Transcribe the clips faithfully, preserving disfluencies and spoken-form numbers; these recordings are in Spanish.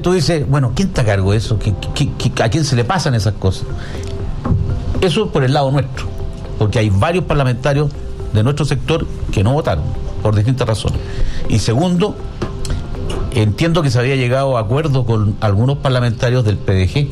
tú dices, bueno, ¿quién está a cargo de eso? ¿Qué, qué, qué, ¿A quién se le pasan esas cosas? Eso por el lado nuestro, porque hay varios parlamentarios de nuestro sector que no votaron, por distintas razones. Y segundo, entiendo que se había llegado a acuerdo con algunos parlamentarios del P D G,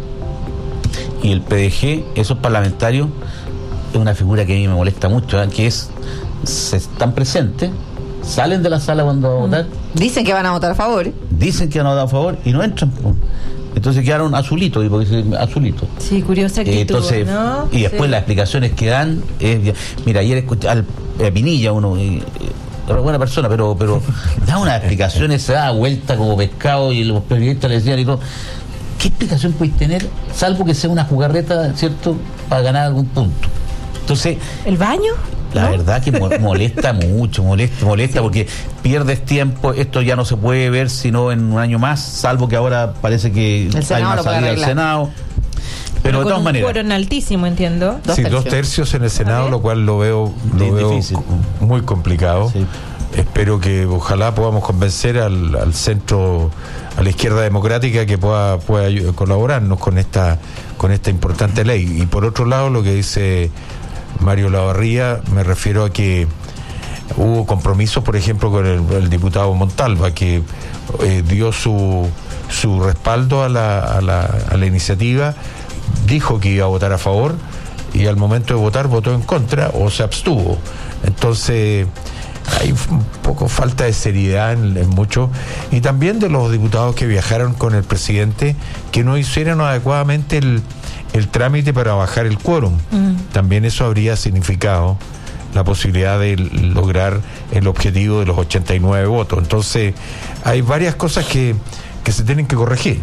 y el P D G, esos parlamentarios, es una figura que a mí me molesta mucho, ¿eh? Que es, se están presentes, salen de la sala cuando van a votar, dicen que van a votar a favor, dicen que van a votar a favor y no entran, entonces quedaron azulitos, y porque azulitos. Sí, curiosa actitud, eh, entonces, ¿no? Y después sí, las explicaciones que dan es, mira, ayer escuché al a Pinilla, uno eh, una buena persona, pero pero da unas explicaciones, se da vuelta como pescado, y los periodistas le decían y todo. ¿Qué explicación podéis tener, salvo que sea una jugarreta, cierto, para ganar algún punto? Entonces, ¿el baño? La ¿no? verdad que molesta mucho, molesta, molesta, sí, porque pierdes tiempo. Esto ya no se puede ver sino en un año más, salvo que ahora parece que hay una salida al Senado. Pero, pero de todas maneras. Un quórum altísimo, entiendo. Dos sí, tercios. dos tercios en el Senado, lo cual lo veo, lo veo difícil, muy complicado. Sí. Espero que ojalá podamos convencer al, al centro, a la izquierda democrática, que pueda, pueda colaborarnos con esta, con esta importante ley. Y por otro lado, lo que dice Mario Lavarría, me refiero a que hubo compromisos, por ejemplo, con el, el diputado Montalva, que eh, dio su, su respaldo a la, a, la, a la iniciativa, dijo que iba a votar a favor, y al momento de votar votó en contra o se abstuvo. Entonces hay un poco falta de seriedad en, en mucho, y también de los diputados que viajaron con el presidente, que no hicieron adecuadamente el, el trámite para bajar el quórum. Mm. También eso habría significado la posibilidad de lograr el objetivo de los ochenta y nueve votos. Entonces hay varias cosas que, que se tienen que corregir,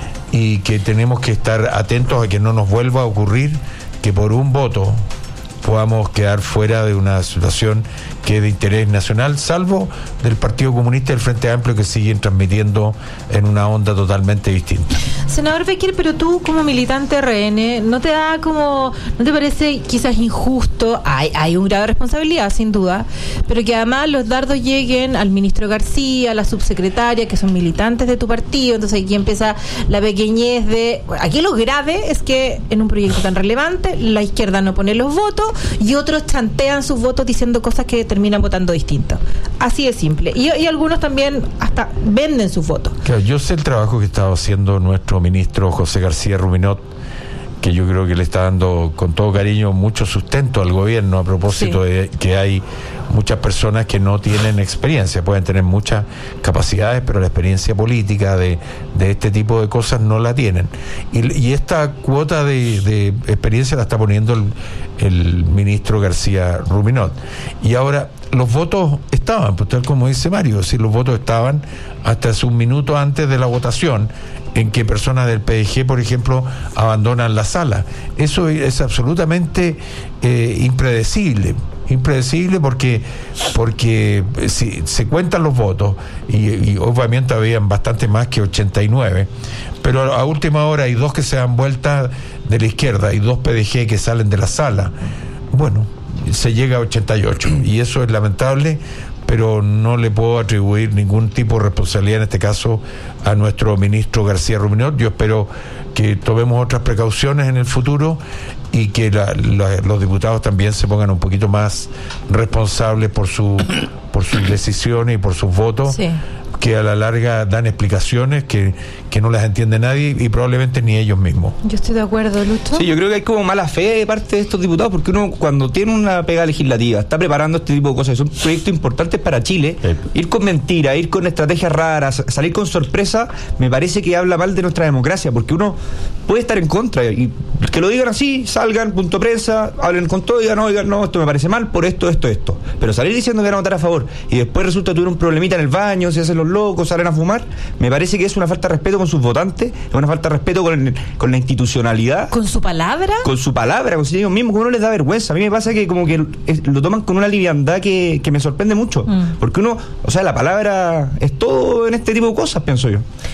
y que tenemos que estar atentos a que no nos vuelva a ocurrir que por un voto podamos quedar fuera de una situación que es de interés nacional, salvo del Partido Comunista y del Frente Amplio, que siguen transmitiendo en una onda totalmente distinta. Senador Becker, pero tú como militante R N, ¿no te da como, no te parece quizás injusto? Hay, hay un grado de responsabilidad, sin duda, pero que además los dardos lleguen al ministro García, a la subsecretaria, que son militantes de tu partido. Entonces aquí empieza la pequeñez de... Aquí lo grave es que en un proyecto tan relevante la izquierda no pone los votos y otros chantean sus votos diciendo cosas que terminan votando distinto. Así de simple. Y, y algunos también hasta venden sus votos. Claro, yo sé el trabajo que estaba haciendo nuestro ministro José García Ruminot, que yo creo que le está dando con todo cariño mucho sustento al gobierno, a propósito sí. de que hay muchas personas que no tienen experiencia, pueden tener muchas capacidades, pero la experiencia política de, de este tipo de cosas no la tienen. Y, y esta cuota de, de experiencia la está poniendo el, el ministro García Ruminot. Y ahora, los votos estaban, pues tal como dice Mario, si los votos estaban hasta hace un minuto antes de la votación, en que personas del P D G, por ejemplo, abandonan la sala. Eso es absolutamente eh, impredecible. impredecible porque porque si se cuentan los votos y, y obviamente habían bastante más que ochenta y nueve, pero a última hora hay dos que se dan vuelta de la izquierda y dos P D G que salen de la sala. Bueno, se llega a ochenta y ocho y eso es lamentable, pero no le puedo atribuir ningún tipo de responsabilidad en este caso a nuestro ministro García Ruminot. Yo espero que tomemos otras precauciones en el futuro y que la, la, los diputados también se pongan un poquito más responsables por su por sus decisiones y por sus votos, sí. que a la larga dan explicaciones que, que no las entiende nadie y probablemente ni ellos mismos. Yo estoy de acuerdo, Lucho. Sí, yo creo que hay como mala fe de parte de estos diputados, porque uno cuando tiene una pega legislativa, está preparando este tipo de cosas, son proyectos importantes para Chile, sí. ir con mentiras, ir con estrategias raras, salir con sorpresa, me parece que habla mal de nuestra democracia, porque uno puede estar en contra, y que lo digan así, salgan, punto prensa, hablen con todo y digan, no, oigan, no, esto me parece mal por esto, esto, esto. Pero salir diciendo que van a votar a favor y después resulta que tuvieron un problemita en el baño, se hacen los locos, salen a fumar, me parece que es una falta de respeto con sus votantes, es una falta de respeto con, con la institucionalidad. ¿Con su palabra? Con su palabra, con ellos mismos, como uno les da vergüenza. A mí me pasa que como que es, lo toman con una liviandad que, que me sorprende mucho, mm. porque uno, o sea, la palabra es todo en este tipo de cosas, pienso yo.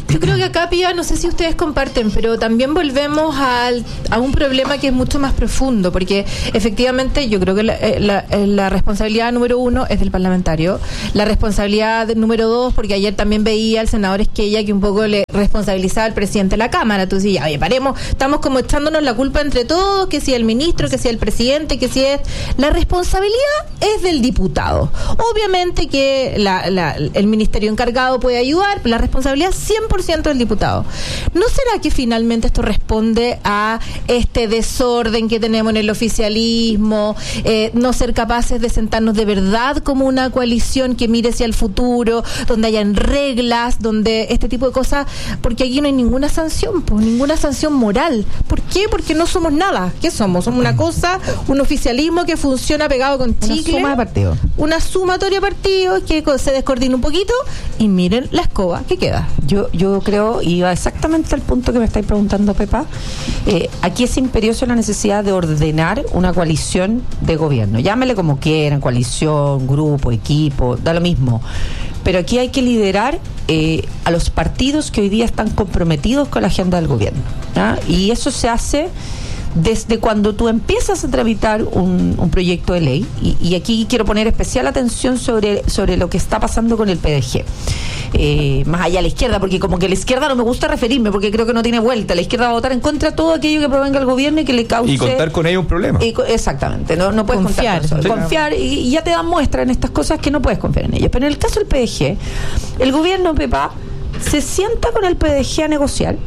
Yo creo que acá, Pía, no sé si ustedes comparten, pero también volvemos al, a un problema que es mucho más profundo, porque efectivamente yo creo que la, la, la responsabilidad número uno es del parlamentario, la responsabilidad número dos, porque ayer también veía al senador Esquella que un poco le responsabilizaba al presidente de la Cámara. Entonces, ya, oye, paremos, estamos como echándonos la culpa entre todos, que si el ministro, que si el presidente, que si es... La responsabilidad es del diputado. Obviamente que la, la, el ministerio encargado puede ayudar, pero la responsabilidad cien por ciento del diputado. ¿No será que finalmente esto responde a este desorden que tenemos en el oficialismo, eh, no ser capaces de sentarnos de verdad como una coalición que mire hacia el futuro, donde hayan reglas, donde este tipo de cosas, porque aquí no hay ninguna sanción, pues ninguna sanción moral? ¿Por qué? Porque no somos nada. ¿Qué somos? Somos una cosa, un oficialismo que funciona pegado con chicle, una suma de partidos, una sumatoria de partidos que se descoordina un poquito y miren la escoba que queda. Yo, yo creo, y va exactamente al punto que me estáis preguntando, Pepa, eh, aquí es imperiosa la necesidad de ordenar una coalición de gobierno. Llámele como quieran, coalición, grupo, equipo, da lo mismo. Pero aquí hay que liderar eh, a los partidos que hoy día están comprometidos con la agenda del gobierno, ¿ya? Y eso se hace desde cuando tú empiezas a tramitar un, un proyecto de ley, y, y aquí quiero poner especial atención sobre, sobre lo que está pasando con el P D G, eh, más allá de la izquierda, porque como que la izquierda no me gusta referirme, porque creo que no tiene vuelta. La izquierda va a votar en contra de todo aquello que provenga del gobierno y que le cause... Y contar con ello un problema. Y, exactamente, no, no puedes Confiar. contar con eso. Sí. Confiar, y, y ya te dan muestra en estas cosas que no puedes confiar en ellos. Pero en el caso del P D G, el gobierno, Pepa, se sienta con el P D G a negociar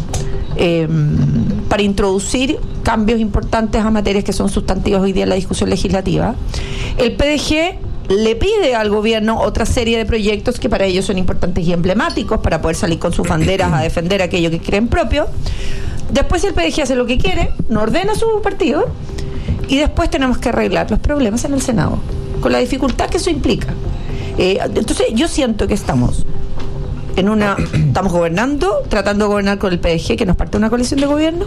eh, para introducir cambios importantes a materias que son sustantivas hoy día en la discusión legislativa. El P D G le pide al gobierno otra serie de proyectos que para ellos son importantes y emblemáticos para poder salir con sus banderas a defender aquello que creen propio. Después el P D G hace lo que quiere, no ordena su partido, y después tenemos que arreglar los problemas en el Senado, con la dificultad que eso implica. Eh, entonces yo siento que estamos en una, estamos gobernando, tratando de gobernar con el P D G, que nos parte una coalición de gobierno,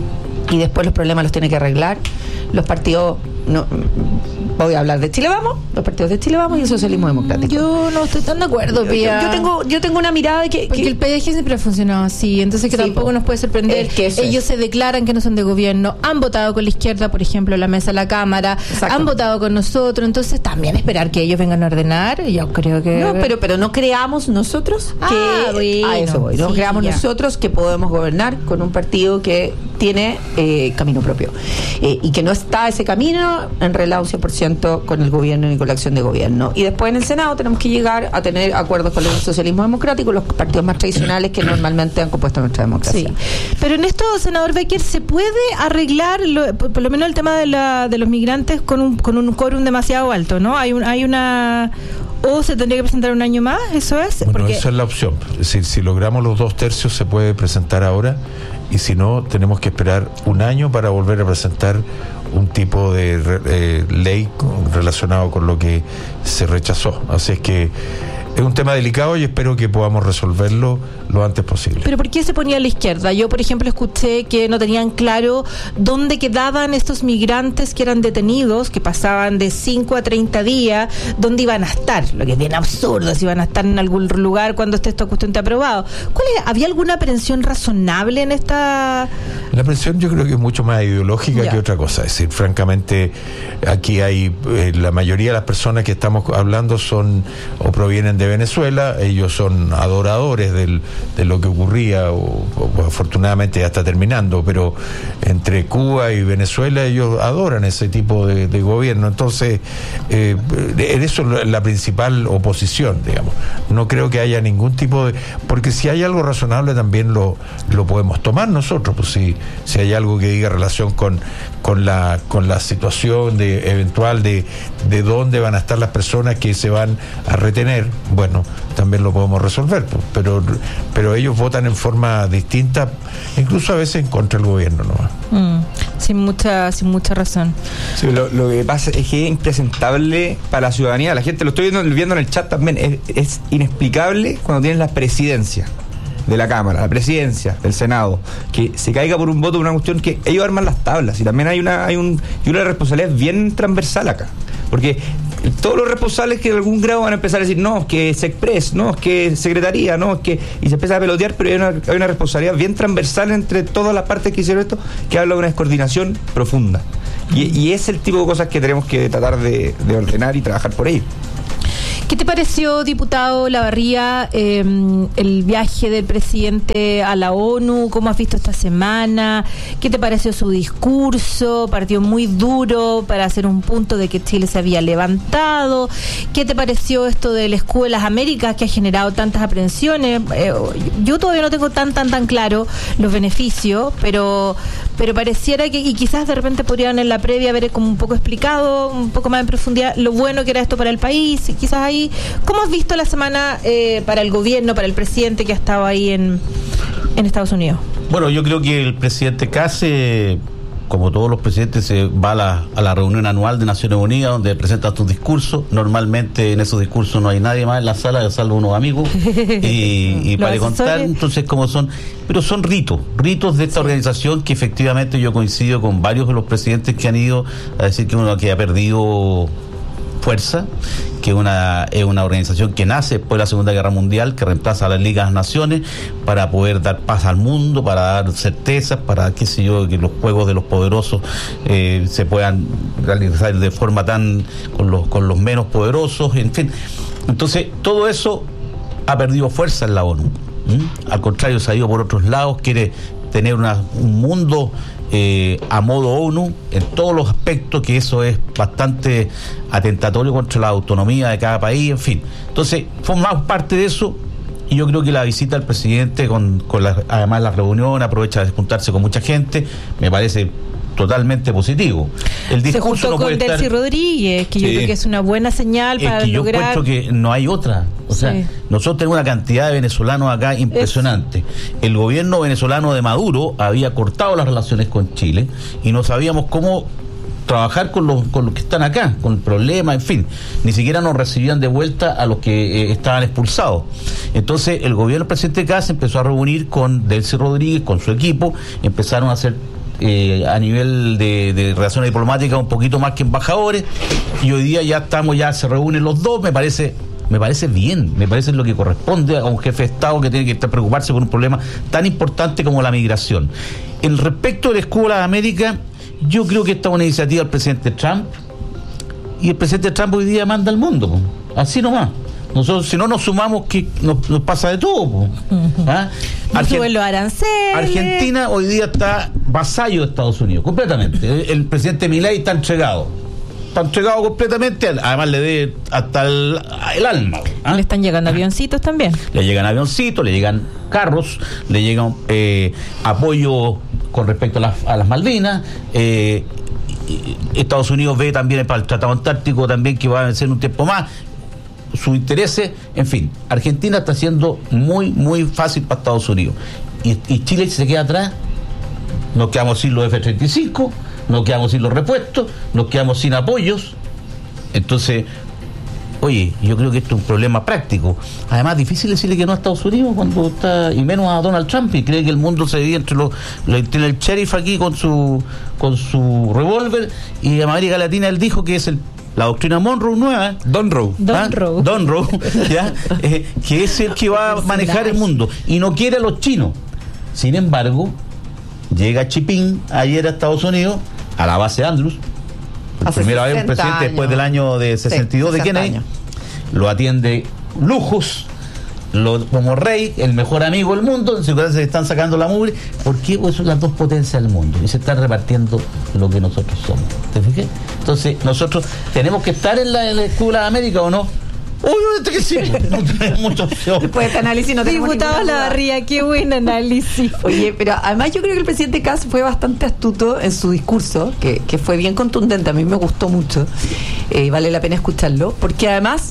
y después los problemas los tiene que arreglar los partidos. No, voy a hablar de Chile Vamos, los partidos de Chile Vamos y el socialismo democrático. Yo no estoy tan de acuerdo, Pía. Yo, yo tengo, yo tengo una mirada de que, porque que el P D G siempre ha funcionado así, entonces que sí, tampoco nos puede sorprender. Es que ellos es. se declaran que no son de gobierno, han votado con la izquierda, por ejemplo, en la mesa de la Cámara, han votado con nosotros, entonces también esperar que ellos vengan a ordenar, yo creo que... No, pero, pero no creamos nosotros que... Ah, bueno, a eso voy, no sí, creamos ya. nosotros que podemos gobernar con un partido que tiene eh, camino propio, eh, y que no está ese camino enrelado cien por ciento con el gobierno ni con la acción de gobierno. Y después en el Senado tenemos que llegar a tener acuerdos con el socialismo democrático, los partidos más tradicionales que normalmente han compuesto nuestra democracia. Sí. Pero en esto, senador Becker, ¿se puede arreglar lo, por, por lo menos el tema de, la, de los migrantes con un con un quórum demasiado alto, ¿no? Hay un hay una... ¿O se tendría que presentar un año más? ¿Eso es? Bueno, Porque... esa es la opción. Es decir, si logramos los dos tercios se puede presentar ahora, y si no, tenemos que esperar un año para volver a presentar un tipo de eh, ley con, relacionado con lo que se rechazó. Así es que es un tema delicado y espero que podamos resolverlo lo antes posible. ¿Pero por qué se ponía a la izquierda? Yo, por ejemplo, escuché que no tenían claro dónde quedaban estos migrantes que eran detenidos, que pasaban de cinco a treinta días, dónde iban a estar, lo que es bien absurdo, si iban a estar en algún lugar cuando esté esta cuestión aprobado. ¿Cuál es? ¿Había alguna aprehensión razonable en esta...? La aprehensión yo creo que es mucho más ideológica Ya. que otra cosa. Es decir, francamente, aquí hay, eh, la mayoría de las personas que estamos hablando son o provienen de Venezuela, ellos son adoradores del, de lo que ocurría, o, o afortunadamente ya está terminando, pero entre Cuba y Venezuela ellos adoran ese tipo de, de gobierno. Entonces, eh, en eso es la principal oposición, digamos. No creo que haya ningún tipo de... Porque si hay algo razonable también lo, lo podemos tomar nosotros, pues si, si hay algo que diga relación con, con, la, con la situación de, eventual de, de dónde van a estar las personas que se van a retener, bueno, también lo podemos resolver, pues, pero pero ellos votan en forma distinta, incluso a veces en contra del gobierno, ¿no? Mm, sin mucha sin mucha razón. Sí, lo, lo que pasa es que es impresentable para la ciudadanía. La gente, lo estoy viendo, viendo en el chat también, es, es inexplicable cuando tienes la presidencia de la Cámara, la presidencia del Senado, que se caiga por un voto, por una cuestión que ellos arman las tablas, y también hay una hay un y una responsabilidad bien transversal acá, porque todos los responsables que en algún grado van a empezar a decir, no, es que es Express, no, es que es Secretaría, no, es que... Y se empieza a pelotear, pero hay una, hay una responsabilidad bien transversal entre todas las partes que hicieron esto, que habla de una descoordinación profunda. Y, y es el tipo de cosas que tenemos que tratar de, de ordenar y trabajar por ello. ¿Qué te pareció, diputado Lavarría, eh, el viaje del presidente a la ONU? ¿Cómo has visto esta semana? ¿Qué te pareció su discurso? Partió muy duro para hacer un punto de que Chile se había levantado. ¿Qué te pareció esto de las Escuelas Américas que ha generado tantas aprehensiones? Eh, yo todavía no tengo tan, tan, tan claro los beneficios, pero, pero pareciera que, y quizás de repente podrían en la previa haber como un poco explicado, un poco más en profundidad, lo bueno que era esto para el país, y quizás ahí. ¿Cómo has visto la semana eh, para el gobierno, para el presidente que ha estado ahí en, en Estados Unidos? Bueno, yo creo que el presidente Case, como todos los presidentes, se va a la, a la reunión anual de Naciones Unidas, donde presenta sus discursos. Normalmente en esos discursos no hay nadie más en la sala, salvo unos amigos, y, y para contar, entonces, cómo son. Pero son ritos, ritos de esta organización que efectivamente yo coincido con varios de los presidentes que han ido a decir que uno que ha perdido fuerza, que una, es una organización que nace después de la Segunda Guerra Mundial, que reemplaza a la Liga de las Naciones para poder dar paz al mundo, para dar certezas, para, qué sé yo, que los juegos de los poderosos eh, se puedan realizar de forma tan, con los, con los menos poderosos, en fin. Entonces, todo eso ha perdido fuerza en la ONU. ¿Mm? Al contrario, se ha ido por otros lados, quiere tener una, un mundo Eh, a modo ONU en todos los aspectos, que eso es bastante atentatorio contra la autonomía de cada país, en fin. Entonces, fue más parte de eso, y yo creo que la visita del presidente, con, con la, además la reunión, aprovecha de juntarse con mucha gente, me parece totalmente positivo. El discurso se juntó no con puede Delcy estar... Rodríguez, que sí. yo creo que es una buena señal es para que yo lograr... encuentro que no hay otra. O sea, sí. nosotros tenemos una cantidad de venezolanos acá impresionante. Es... El gobierno venezolano de Maduro había cortado las relaciones con Chile y no sabíamos cómo trabajar con los, con los que están acá, con el problema, en fin. Ni siquiera nos recibían de vuelta a los que eh, estaban expulsados. Entonces, el gobierno del presidente Kast empezó a reunir con Delcy Rodríguez, con su equipo, empezaron a hacer Eh, a nivel de, de relaciones diplomáticas un poquito más que embajadores, y hoy día ya estamos, ya se reúnen los dos. Me parece me parece bien, me parece lo que corresponde a un jefe de Estado que tiene que estar preocuparse por un problema tan importante como la migración. En respecto del escudo de América, yo creo que esta es una iniciativa del presidente Trump, y el presidente Trump hoy día manda al mundo, po. Así nomás. Nosotros, si no nos sumamos, que nos, nos pasa de todo, po. ¿Ah? Argent- suben los aranceles. Argentina hoy día está vasallo de Estados Unidos, completamente. El, el presidente Milei está entregado. Está entregado completamente, además le dé hasta el, el alma. ¿Ah? Le están llegando avioncitos también. Le llegan avioncitos, le llegan carros, le llegan eh, apoyo con respecto a las, a las Malvinas. Eh, Estados Unidos ve también para el Tratado Antártico también, que va a ser un tiempo más. Sus intereses, en fin, Argentina está siendo muy, muy fácil para Estados Unidos. Y, y Chile se queda atrás, nos quedamos sin los F treinta y cinco, nos quedamos sin los repuestos, nos quedamos sin apoyos. Entonces, oye, yo creo que esto es un problema práctico. Además, difícil decirle que no a Estados Unidos cuando está, y menos a Donald Trump, y cree que el mundo se divide entre los, los tiene el sheriff aquí con su con su revólver, y en América Latina él dijo que es el la doctrina Monroe nueva, Donroe, Don Roe, Donroe, ¿ya? Eh, que es el que va a manejar el mundo, y no quiere a los chinos. Sin embargo, llega Chipín ayer a Estados Unidos, a la base Andrews, por Hace primera vez un presidente años. después del año de sesenta y dos, sí, de Kennedy, años. Lo atiende lujos, lo, como rey, el mejor amigo del mundo. En seguridad se están sacando la mugre. ¿Por qué? Pues son las dos potencias del mundo y se están repartiendo lo que nosotros somos. ¿Te fijas? Entonces, nosotros tenemos que estar en la, en la Escuela de América, ¿o no? Obviamente que sí, no tenemos mucha opción. Después de este análisis no tenemos Diputado Lavarría, qué buen análisis. Oye, pero además yo creo que el presidente Kast fue bastante astuto en su discurso, que, que fue bien contundente, a mí me gustó mucho, eh, vale la pena escucharlo, porque además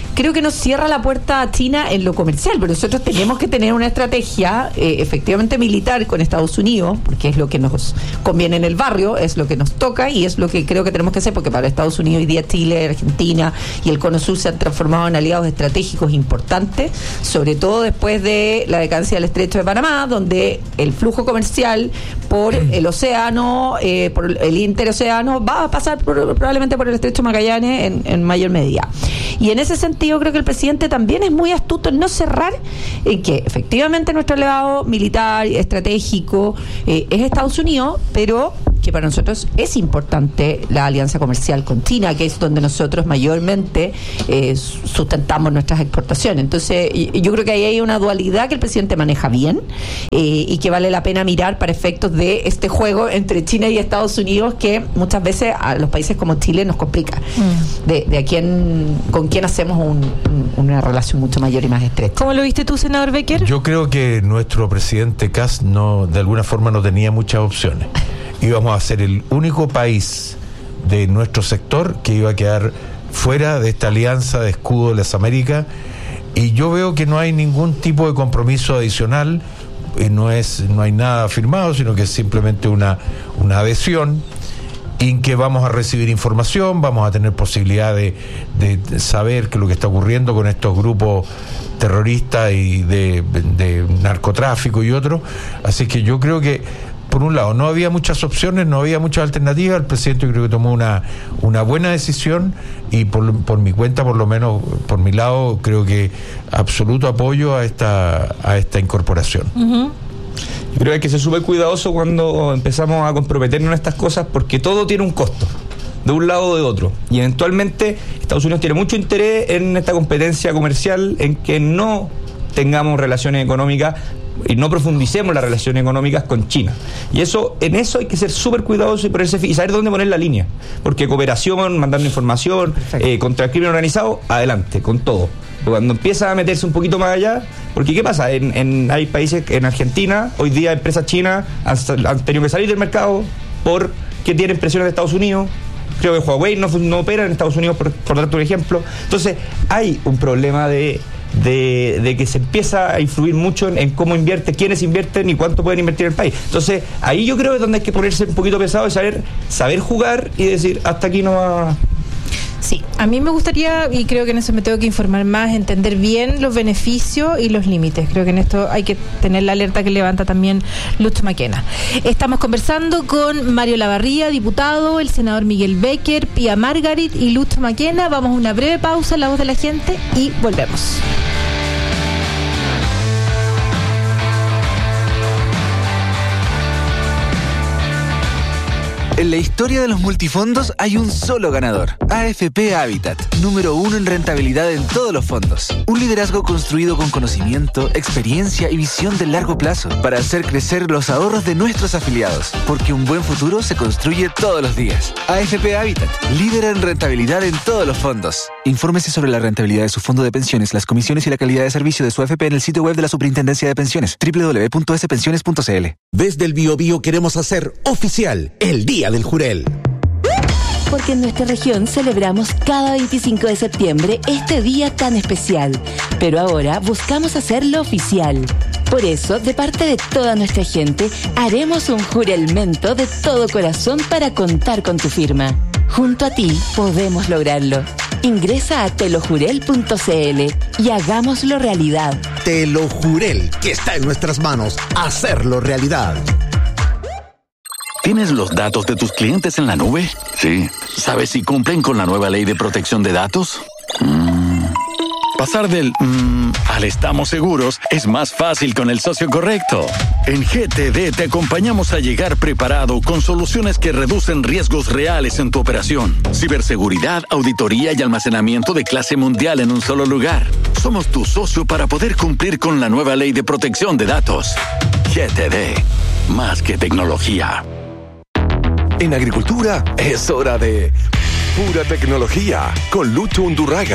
creo que nos cierra la puerta a China en lo comercial, pero nosotros tenemos que tener una estrategia eh, efectivamente militar con Estados Unidos, porque es lo que nos conviene en el barrio, es lo que nos toca y es lo que creo que tenemos que hacer, porque para Estados Unidos hoy día Chile, Argentina y el Cono Sur se han transformado en aliados estratégicos importantes, sobre todo después de la decadencia del Estrecho de Panamá, donde el flujo comercial por el océano, eh, por el interoceano, va a pasar por, probablemente por el Estrecho de Magallanes en, en mayor medida. Y en ese sentido creo que el presidente también es muy astuto en no cerrar en que efectivamente nuestro aliado militar, estratégico, eh, es Estados Unidos, pero que para nosotros es importante la alianza comercial con China, que es donde nosotros mayormente eh, sustentamos nuestras exportaciones. Entonces, yo creo que ahí hay una dualidad que el presidente maneja bien eh, y que vale la pena mirar para efectos de este juego entre China y Estados Unidos, que muchas veces a los países como Chile nos complica. Mm. De, de a quién, con quién hacemos un, un, una relación mucho mayor y más estrecha. ¿Cómo lo viste tú, senador Becker? Yo creo que nuestro presidente Kast no, de alguna forma no tenía muchas opciones. Íbamos a ser el único país de nuestro sector que iba a quedar fuera de esta alianza de escudo de las Américas, y yo veo que no hay ningún tipo de compromiso adicional, eh, no es, no hay nada firmado, sino que es simplemente una, una adhesión en que vamos a recibir información, vamos a tener posibilidad de, de saber qué es lo que está ocurriendo con estos grupos terroristas y de, de narcotráfico y otros. Así que yo creo que por un lado, no había muchas opciones, no había muchas alternativas. El presidente creo que tomó una, una buena decisión y por, por mi cuenta, por lo menos por mi lado, creo que absoluto apoyo a esta, a esta incorporación. Uh-huh. Yo creo que hay que ser súper cuidadoso cuando empezamos a comprometernos en estas cosas, porque todo tiene un costo, de un lado o de otro. Y eventualmente Estados Unidos tiene mucho interés en esta competencia comercial, en que no tengamos relaciones económicas y no profundicemos las relaciones económicas con China. Y eso, en eso hay que ser súper cuidadosos y, ponerse, y saber dónde poner la línea. Porque cooperación, mandando información, eh, contra el crimen organizado, adelante, con todo. Pero cuando empieza a meterse un poquito más allá, porque ¿qué pasa? En, en, hay países, en Argentina, hoy día empresas chinas han, han tenido que salir del mercado porque tienen presiones de Estados Unidos. Creo que Huawei no, no opera en Estados Unidos, por, por darte un ejemplo. Entonces, hay un problema de... De, de que se empieza a influir mucho en, en cómo invierte, quiénes invierten y cuánto pueden invertir en el país. Entonces, ahí yo creo que es donde hay que ponerse un poquito pesado y saber, saber jugar y decir, hasta aquí no va... Sí, a mí me gustaría, y creo que en eso me tengo que informar más, entender bien los beneficios y los límites. Creo que en esto hay que tener la alerta que levanta también Lucho Maquena. Estamos conversando con Mario Lavarría, diputado, el senador Miguel Becker, Pía Margarit y Lucho Maquena. Vamos a una breve pausa en La Voz de la Gente y volvemos. En la historia de los multifondos hay un solo ganador, A F P Habitat, número uno en rentabilidad en todos los fondos. Un liderazgo construido con conocimiento, experiencia y visión de largo plazo para hacer crecer los ahorros de nuestros afiliados, porque un buen futuro se construye todos los días. A F P Habitat, líder en rentabilidad en todos los fondos. Infórmese sobre la rentabilidad de su fondo de pensiones, las comisiones y la calidad de servicio de su A F P en el sitio web de la Superintendencia de Pensiones, doble u doble u doble u punto ese pensiones punto ce ele. Desde el Biobío queremos hacer oficial el Día del Jurel. Porque en nuestra región celebramos cada veinticinco de septiembre este día tan especial, pero ahora buscamos hacerlo oficial. Por eso, de parte de toda nuestra gente, haremos un jurelmento de todo corazón para contar con tu firma. Junto a ti podemos lograrlo. Ingresa a telojurel punto ce ele y hagámoslo realidad. Telojurel, que está en nuestras manos, hacerlo realidad. ¿Tienes los datos de tus clientes en la nube? Sí. ¿Sabes si cumplen con la nueva ley de protección de datos? Mm. Pasar del mm, al estamos seguros es más fácil con el socio correcto. En G T D te acompañamos a llegar preparado con soluciones que reducen riesgos reales en tu operación. Ciberseguridad, auditoría y almacenamiento de clase mundial en un solo lugar. Somos tu socio para poder cumplir con la nueva ley de protección de datos. G T D, más que tecnología. En agricultura es hora de pura tecnología con Lucho Undurraga.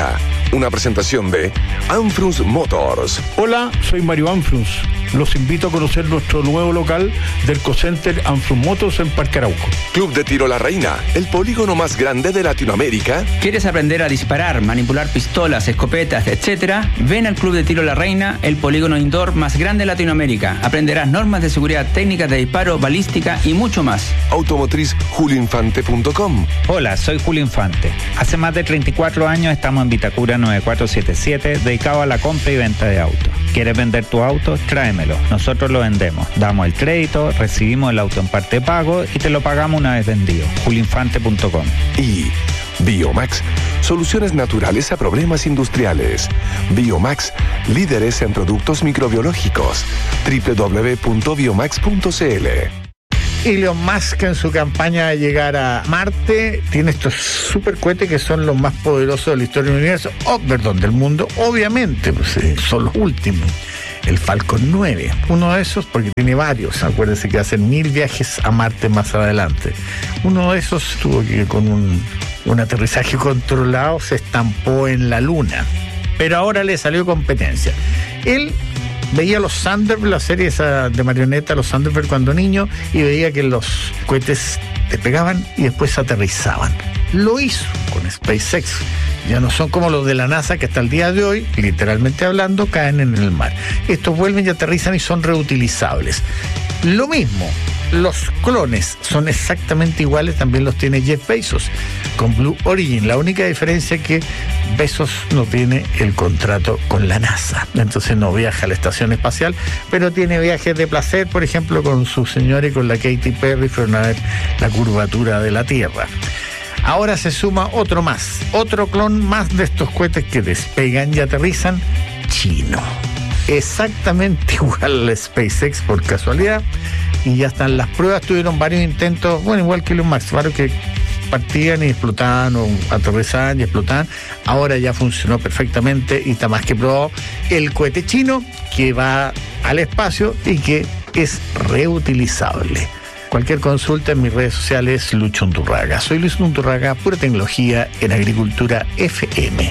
Una presentación de Anfrus Motors. Hola, soy Mario Anfrus. Los invito a conocer nuestro nuevo local del Ecocenter Anfrus Motors en Parque Arauco. Club de Tiro La Reina, el polígono más grande de Latinoamérica. ¿Quieres aprender a disparar, manipular pistolas, escopetas, etcétera? Ven al Club de Tiro La Reina, el polígono indoor más grande de Latinoamérica. Aprenderás normas de seguridad, técnicas de disparo, balística y mucho más. Automotriz julio infante punto com. Hola, soy Julio Infante. Hace más de treinta y cuatro años estamos en Vitacura nueve cuatro siete siete, dedicado a la compra y venta de autos. ¿Quieres vender tu auto? Tráemelo. Nosotros lo vendemos. Damos el crédito, recibimos el auto en parte de pago y te lo pagamos una vez vendido. julio infante punto com. Y Biomax, soluciones naturales a problemas industriales. Biomax, líderes en productos microbiológicos. doble u doble u doble u punto biomax punto c l. Elon Musk, en su campaña de llegar a Marte, tiene estos super cohetes que son los más poderosos de la historia del universo, oh, perdón, del mundo, obviamente, pues, eh, son los últimos. El Falcon nueve, uno de esos, porque tiene varios, acuérdense que hacen mil viajes a Marte más adelante. Uno de esos tuvo que, con un, un aterrizaje controlado, se estampó en la Luna, pero ahora le salió competencia. Él veía los Thunderbird, la serie esa de marioneta, los Thunderbird cuando niño, y veía que los cohetes despegaban y después aterrizaban. Lo hizo con SpaceX. Ya no son como los de la NASA que hasta el día de hoy, literalmente hablando, caen en el mar. Estos vuelven y aterrizan y son reutilizables. Lo mismo, los clones son exactamente iguales, también los tiene Jeff Bezos con Blue Origin. La única diferencia es que Bezos no tiene el contrato con la NASA, entonces no viaja a la estación espacial, pero tiene viajes de placer, por ejemplo, con su señora y con la Katy Perry, fueron a ver la curvatura de la Tierra. Ahora se suma otro más, otro clon más de estos cohetes que despegan y aterrizan, chino. Exactamente igual al SpaceX por casualidad, y ya están las pruebas. Tuvieron varios intentos, bueno, igual que los Max, varios que partían y explotaban o aterrizaban y explotaban. Ahora ya funcionó perfectamente y está más que probado el cohete chino que va al espacio y que es reutilizable. Cualquier consulta en mis redes sociales, Lucho Unturraga. Soy Luis Unturraga, pura tecnología en Agricultura F M.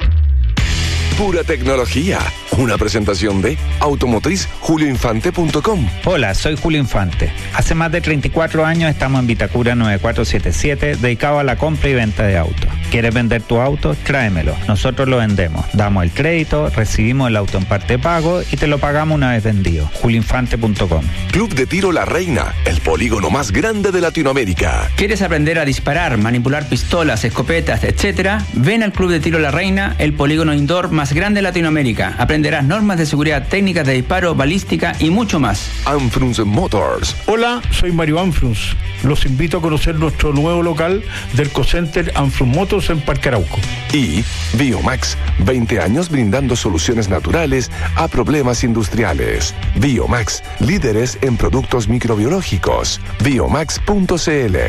Pura tecnología. Una presentación de Automotriz julio infante punto com. Hola, soy Julio Infante. Hace más de treinta y cuatro años estamos en Vitacura nueve cuatro siete siete, dedicado a la compra y venta de autos. ¿Quieres vender tu auto? Tráemelo. Nosotros lo vendemos. Damos el crédito, recibimos el auto en parte de pago y te lo pagamos una vez vendido. julio infante punto com. Club de Tiro La Reina, el polígono más grande de Latinoamérica. ¿Quieres aprender a disparar, manipular pistolas, escopetas, etcétera? Ven al Club de Tiro La Reina, el polígono indoor más grande de Latinoamérica. Aprenderás normas de seguridad, técnicas de disparo, balística y mucho más. Anfrus Motors. Hola, soy Mario Anfrus. Los invito a conocer nuestro nuevo local del Ecocenter Anfrus Motors en Parque Arauco. Y Biomax, veinte años brindando soluciones naturales a problemas industriales. Biomax, líderes en productos microbiológicos. biomax punto c l.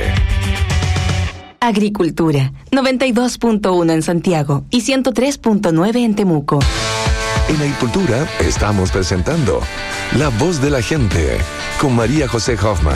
Agricultura, noventa y dos punto uno en Santiago y ciento tres punto nueve en Temuco. En Agricultura estamos presentando La Voz de la Gente con María José Hoffman.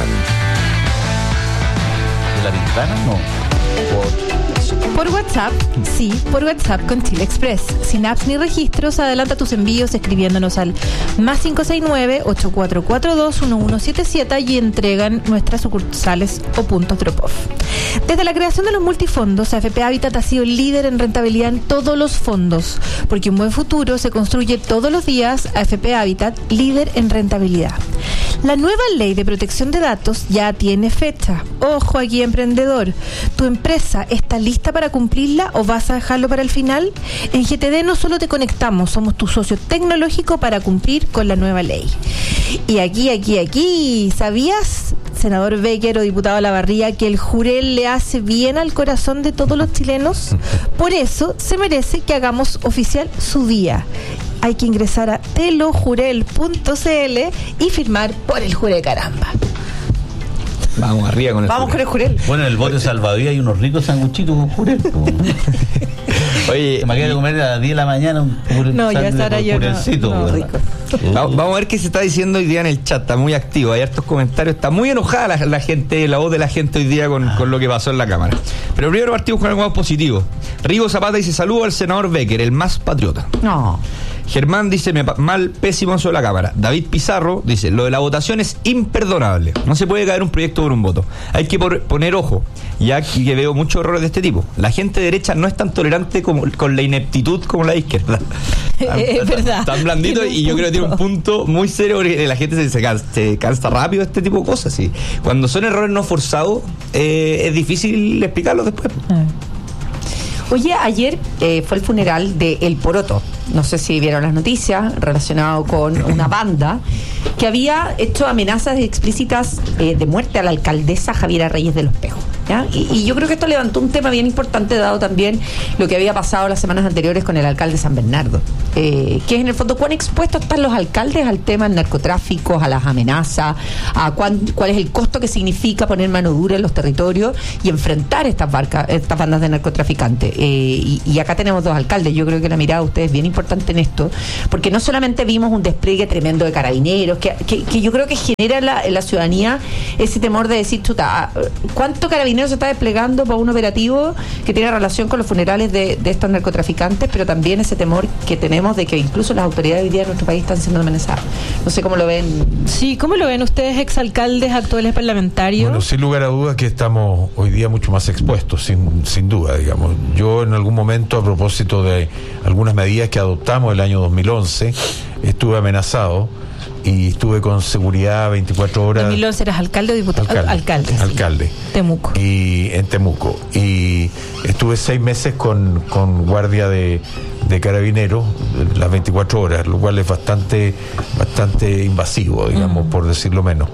¿De la ventana? No. Por WhatsApp, sí, por WhatsApp con Chile Express. Sin apps ni registros, adelanta tus envíos escribiéndonos al más cinco seis nueve, ocho cuatro cuatro dos, uno uno siete siete y entregan nuestras sucursales o puntos drop-off. Desde la creación de los multifondos, A F P Habitat ha sido líder en rentabilidad en todos los fondos, porque un buen futuro se construye todos los días. A F P Habitat, líder en rentabilidad. La nueva ley de protección de datos ya tiene fecha. Ojo aquí, emprendedor. ¿Tu empresa está lista para cumplirla o vas a dejarlo para el final? En G T D no solo te conectamos, somos tu socio tecnológico para cumplir con la nueva ley. Y aquí, aquí, aquí, ¿sabías, senador Becker o diputado Lavarría, que el Jurel le hace bien al corazón de todos los chilenos? Por eso se merece que hagamos oficial su día. Hay que ingresar a telojurel punto c l y firmar por el Jurel, caramba. Vamos arriba con el Vamos Jurel. con el Jurel. Bueno, en el bote salvavidas hay unos ricos sanguchitos con Jurel. Oye, me quedé de comer a las diez de la mañana un jurel, No, ya sangre estará con yo. jurelcito, No, no, ¿verdad? rico. Vamos, vamos a ver qué se está diciendo hoy día en el chat. Está muy activo, hay hartos comentarios. Está muy enojada la, la gente, la voz de la gente hoy día con, con lo que pasó en la Cámara. Pero primero partimos con algo más positivo. Rigo Zapata dice: saludo al senador Becker, el más patriota. No. Germán dice: me, mal, pésimo sobre la Cámara. David Pizarro dice: lo de la votación es imperdonable. No se puede caer un proyecto por un voto. Hay que por, poner ojo, ya que veo muchos errores de este tipo. La gente derecha no es tan tolerante como, con la ineptitud como la izquierda. Es verdad. Tan blandito, y yo creo que tiene un punto muy serio, porque la gente se, se, cansa, se cansa rápido de este tipo de cosas. ¿Sí? Cuando son errores no forzados, eh, es difícil explicarlos después. Oye, ayer eh, fue el funeral de El Poroto. No sé si vieron las noticias, relacionado con una banda que había hecho amenazas explícitas eh, de muerte a la alcaldesa Javiera Reyes de los Pejos, ¿ya? Y, y yo creo que esto levantó un tema bien importante, dado también lo que había pasado las semanas anteriores con el alcalde San Bernardo, eh, que es en el fondo cuán expuestos están los alcaldes al tema del narcotráfico, a las amenazas, a cuán, cuál es el costo que significa poner mano dura en los territorios y enfrentar estas, barcas, estas bandas de narcotraficantes. Eh, y, y acá tenemos dos alcaldes. Yo creo que la mirada de ustedes es bien importante en esto, porque no solamente vimos un despliegue tremendo de carabineros, que, que, que yo creo que genera en la, en la ciudadanía ese temor de decir, chuta, ¿cuánto carabinero se está desplegando para un operativo que tiene relación con los funerales de, de estos narcotraficantes? Pero también ese temor que tenemos de que incluso las autoridades hoy día de nuestro país están siendo amenazadas. No sé cómo lo ven. Sí, ¿cómo lo ven ustedes, exalcaldes, actuales parlamentarios? Bueno, sin lugar a dudas que estamos hoy día mucho más expuestos, sin, sin duda, digamos. Yo en algún momento, a propósito de algunas medidas que adoptamos el año dos mil once, estuve amenazado y estuve con seguridad veinticuatro horas. ¿En dos mil once eras alcalde o diputado? Alcalde. Alcalde, sí. Alcalde. Temuco. Y en Temuco. Y estuve seis meses con, con guardia de, de carabineros las veinticuatro horas, lo cual es bastante, bastante invasivo, digamos, mm. por decirlo menos.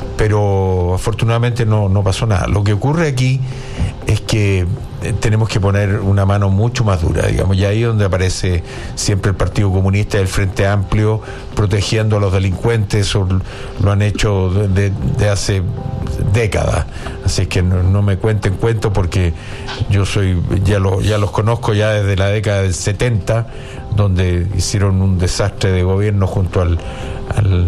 Pero afortunadamente no, no pasó nada. Lo que ocurre aquí es que tenemos que poner una mano mucho más dura, digamos, y ahí es donde aparece siempre el Partido Comunista y el Frente Amplio protegiendo a los delincuentes. Eso lo han hecho de, de, de hace décadas, así que no, no me cuenten cuentos, porque yo soy ya, lo, ya los conozco ya desde la década del setenta, donde hicieron un desastre de gobierno junto al, al,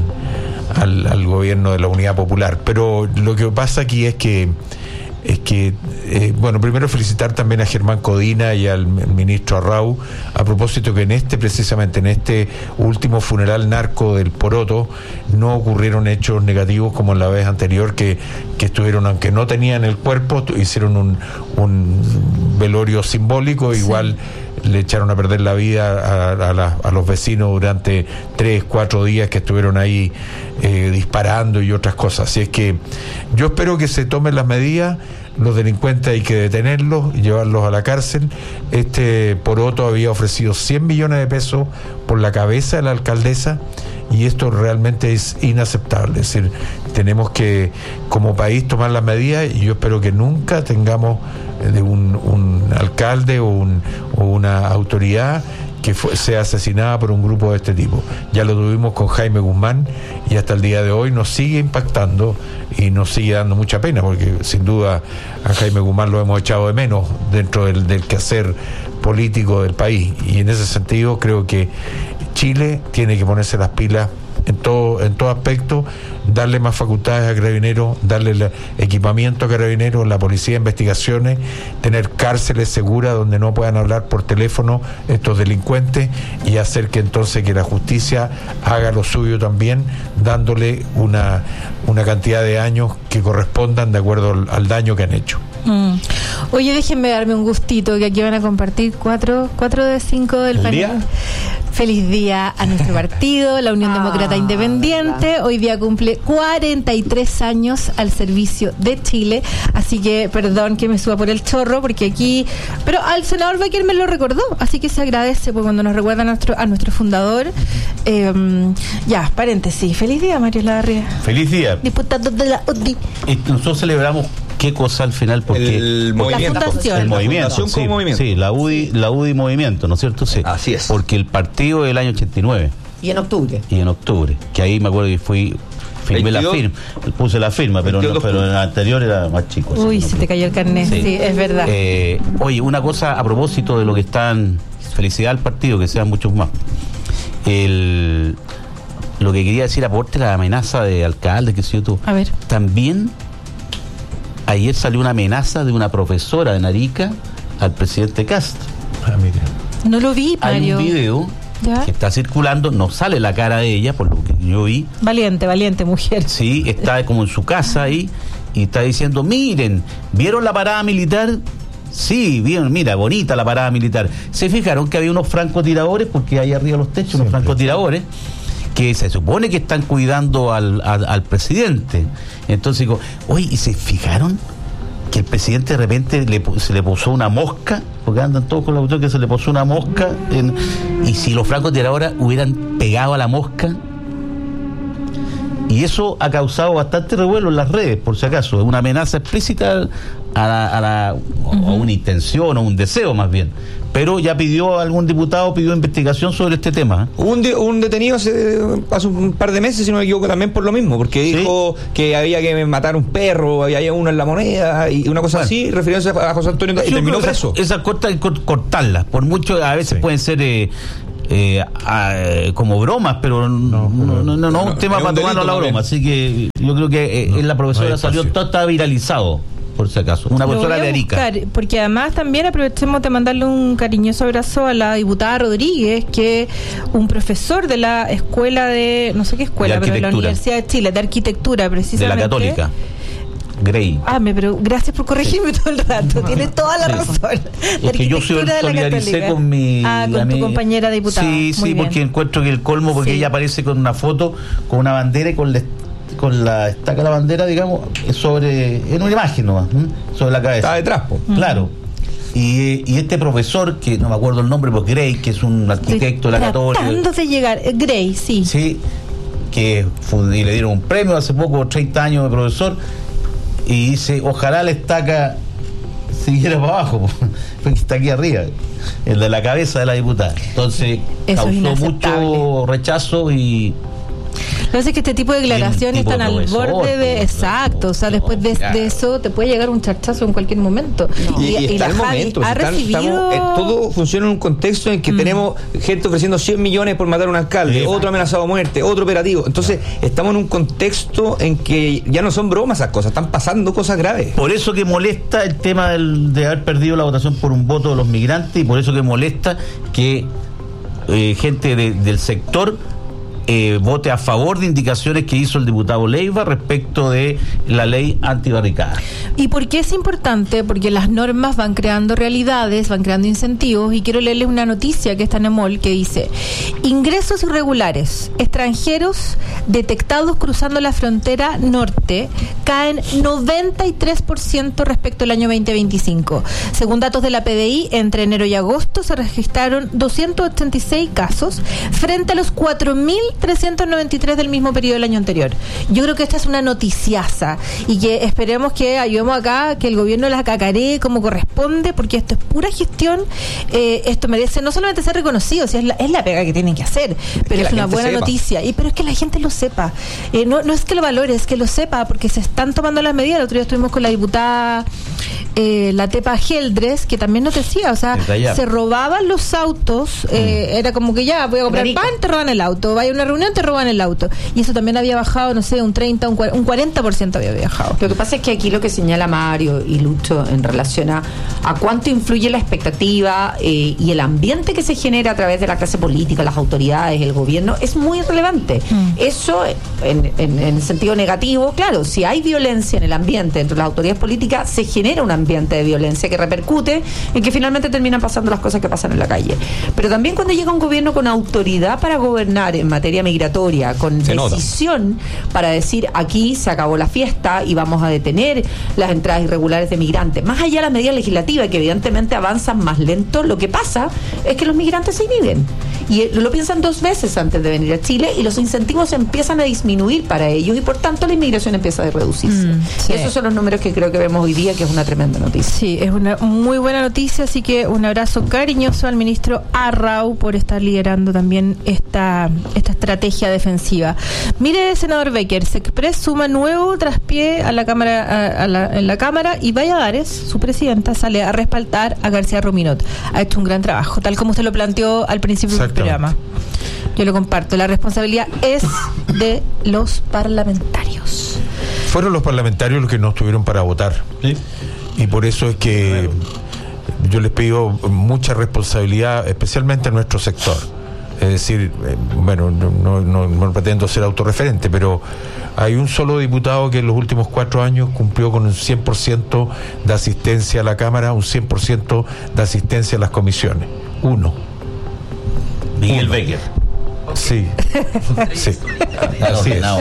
al, al gobierno de la Unidad Popular. Pero lo que pasa aquí es que es que, eh, bueno, primero felicitar también a Germán Codina y al ministro Arrau, a propósito que en este, precisamente en este último funeral narco del Poroto, no ocurrieron hechos negativos como en la vez anterior, que, que estuvieron, aunque no tenían el cuerpo, hicieron un, un velorio simbólico, igual sí. Le echaron a perder la vida a, a, la, a los vecinos durante tres, cuatro días que estuvieron ahí eh, disparando y otras cosas. Así es que yo espero que se tomen las medidas. Los delincuentes hay que detenerlos y llevarlos a la cárcel. Este Poroto había ofrecido cien millones de pesos por la cabeza de la alcaldesa, y esto realmente es inaceptable. Es decir, tenemos que como país tomar las medidas, y yo espero que nunca tengamos de un, un alcalde o, un, o una autoridad que fue, sea asesinada por un grupo de este tipo. Ya lo tuvimos con Jaime Guzmán, y hasta el día de hoy nos sigue impactando y nos sigue dando mucha pena, porque sin duda a Jaime Guzmán lo hemos echado de menos dentro del, del quehacer político del país, y en ese sentido creo que Chile tiene que ponerse las pilas en todo, en todo aspecto, darle más facultades a Carabineros, darle el equipamiento a Carabineros, la policía de investigaciones, tener cárceles seguras donde no puedan hablar por teléfono estos delincuentes, y hacer que entonces que la justicia haga lo suyo también, dándole una, una cantidad de años que correspondan de acuerdo al, al daño que han hecho. Mm. Oye, déjenme darme un gustito, que aquí van a compartir cuatro, cuatro de cinco del panel. Día? Feliz día a nuestro partido, la Unión ah, Demócrata Independiente. ¿Verdad? Hoy día cumple cuarenta y tres años al servicio de Chile, así que perdón que me suba por el chorro, porque aquí, pero al senador Becker me lo recordó, así que se agradece por cuando nos recuerda a nuestro, a nuestro fundador. Eh, ya, paréntesis. Feliz día, Mario Larrea. Feliz día. Diputado de la U D I. Y nosotros celebramos qué cosa al final, porque el movimiento, la fundación, el movimiento, la fundación sí, movimiento. sí, la U D I, la U D I Movimiento, ¿no es cierto? Sí. Así es. Porque el partido del año ochenta y nueve. Y en octubre. Y en octubre, que ahí me acuerdo que fui firmé veintidós, la firma, puse la firma, pero no, pero en el anterior era más chico. Uy, no, se te cayó el carnet, sí, sí es verdad. Eh, oye, una cosa a propósito de lo que están, felicidad al partido, que sean muchos más. El lo que quería decir, aporte la amenaza de alcalde, que sé yo tú. A ver. También ayer salió una amenaza de una profesora de Narica al presidente Castro. Ah, mira. No lo vi, Mario. Hay un video ¿Ya? que está circulando, no sale la cara de ella, por lo que yo vi. Valiente, valiente mujer. Sí, está como en su casa ahí y está diciendo, miren, ¿vieron la parada militar? Sí, bien, mira, bonita la parada militar. ¿Se fijaron que había unos francotiradores? Porque hay arriba los techos, unos francotiradores que se supone que están cuidando al, al, al presidente. Entonces digo, oye, ¿y se fijaron que el presidente de repente le, se le posó una mosca? Porque andan todos con la cuestión que se le posó una mosca. En, y si los francotiradores hubieran pegado a la mosca. Y eso ha causado bastante revuelo en las redes, por si acaso. Es una amenaza explícita a la, a la uh-huh. a una intención o un deseo más bien. Pero ya pidió, algún diputado pidió investigación sobre este tema. Hubo un, de, un detenido hace, hace un par de meses, si no me equivoco, también por lo mismo, porque ¿sí? dijo que había que matar un perro, había uno en la moneda y una cosa bueno. así, refiriéndose a José Antonio, y terminó preso. Esas esa cortas, cortarlas, por mucho, a veces sí. pueden ser eh, eh, a, como bromas, pero no, no, no, no, no un tema para tomarlo a la broma. Así que yo creo que eh, no, la profesora no salió, todo está viralizado. Por si acaso, una profesora de Arica. Buscar, porque además también aprovechemos de mandarle un cariñoso abrazo a la diputada Rodríguez, que un profesor de la escuela de, no sé qué escuela, de pero de la Universidad de Chile, de arquitectura precisamente. De la Católica. Grey. Ah, me, pero gracias por corregirme sí. todo el rato, no, tienes toda la sí. razón. La es que yo solidaricé con mi... Ah, con tu mi, compañera diputada. Sí, sí, Muy porque bien. encuentro que el colmo, porque sí. ella aparece con una foto, con una bandera y con la con la estaca de la bandera, digamos, sobre, en una imagen nomás, ¿eh? sobre la cabeza. Está detrás, po. Claro. Y, y este profesor, que no me acuerdo el nombre, pues Grey, que es un arquitecto de la Católica. Tratando de llegar, Grey, sí. Sí, que fue, y le dieron un premio hace poco, treinta años de profesor, y dice, ojalá la estaca siguiera para abajo, porque está aquí arriba, el de la cabeza de la diputada. Entonces, eso causó mucho rechazo y... Lo que pasa es que este tipo de declaraciones tipo están al borde de... Exacto, o sea, después de, de eso te puede llegar un charchazo en cualquier momento. No. Y, y, y, y está el momento. Ha están, recibido... estamos, eh, todo funciona en un contexto en que mm. tenemos gente ofreciendo cien millones por matar a un alcalde, sí, otro amenazado a muerte, otro operativo. Entonces, estamos en un contexto en que ya no son bromas esas cosas, están pasando cosas graves. Por eso que molesta el tema del, de haber perdido la votación por un voto de los migrantes, y por eso que molesta que eh, gente de, del sector Eh, vote a favor de indicaciones que hizo el diputado Leiva respecto de la ley antibarricada. ¿Y por qué es importante? Porque las normas van creando realidades, van creando incentivos, y quiero leerles una noticia que está en EMOL que dice: ingresos irregulares extranjeros detectados cruzando la frontera norte caen noventa y tres por ciento respecto al año veinte veinticinco. Según datos de la P D I, entre enero y agosto se registraron doscientos ochenta y seis casos frente a los cuatro mil trescientos noventa y tres del mismo periodo del año anterior. Yo creo que esta es una noticiaza y que esperemos que ayudemos acá, que el gobierno la cacaree como corresponde, porque esto es pura gestión. Eh, esto merece no solamente ser reconocido, si es la, es la pega que tienen que hacer, pero es, es una buena sepa. noticia. Y pero es que la gente lo sepa. Eh, no, no es que lo valore, es que lo sepa, porque se están tomando las medidas. El otro día estuvimos con la diputada eh, la Tepa Geldres, que también nos decía, o sea, se robaban los autos, eh, mm. era como que ya voy a comprar pan, te roban el auto, vaya a una reunión, te roban el auto. Y eso también había bajado, no sé, un treinta, un cuarenta por ciento había bajado. Lo que pasa es que aquí lo que señala Mario y Lucho en relación a, a cuánto influye la expectativa eh, y el ambiente que se genera a través de la clase política, las autoridades, el gobierno, es muy relevante. Mm. Eso, en, en, en el sentido negativo, claro, si hay violencia en el ambiente entre las autoridades políticas, se genera un ambiente de violencia que repercute en que finalmente terminan pasando las cosas que pasan en la calle. Pero también cuando llega un gobierno con autoridad para gobernar en materia migratoria, con se decisión nota. Para decir aquí se acabó la fiesta y vamos a detener las entradas irregulares de migrantes, más allá de las medidas legislativas que evidentemente avanzan más lento, lo que pasa es que los migrantes se inhiben y lo piensan dos veces antes de venir a Chile y los incentivos empiezan a disminuir para ellos y por tanto la inmigración empieza a reducirse. Mm, sí. Y esos son los números que creo que vemos hoy día, que es una tremenda noticia. Sí, es una muy buena noticia, así que un abrazo cariñoso al ministro Arrau por estar liderando también esta, esta estrategia defensiva. Mire, senador Becker, Sexpress suma nuevo traspié a la cámara, a, a la, en la cámara, y Valladares, su presidenta, sale a respaldar a García Ruminot. Ha hecho un gran trabajo, tal como usted lo planteó al principio del programa. Yo lo comparto. La responsabilidad es de los parlamentarios. Fueron los parlamentarios los que no estuvieron para votar. ¿Sí? Y por eso es que yo les pido mucha responsabilidad, especialmente a nuestro sector. Es decir, eh, bueno, no, no, no, no pretendo ser autorreferente, pero hay un solo diputado que en los últimos cuatro años cumplió con un cien por ciento de asistencia a la Cámara, un cien por ciento de asistencia a las comisiones. Uno. Miguel Becker. Sí, sí. Así es.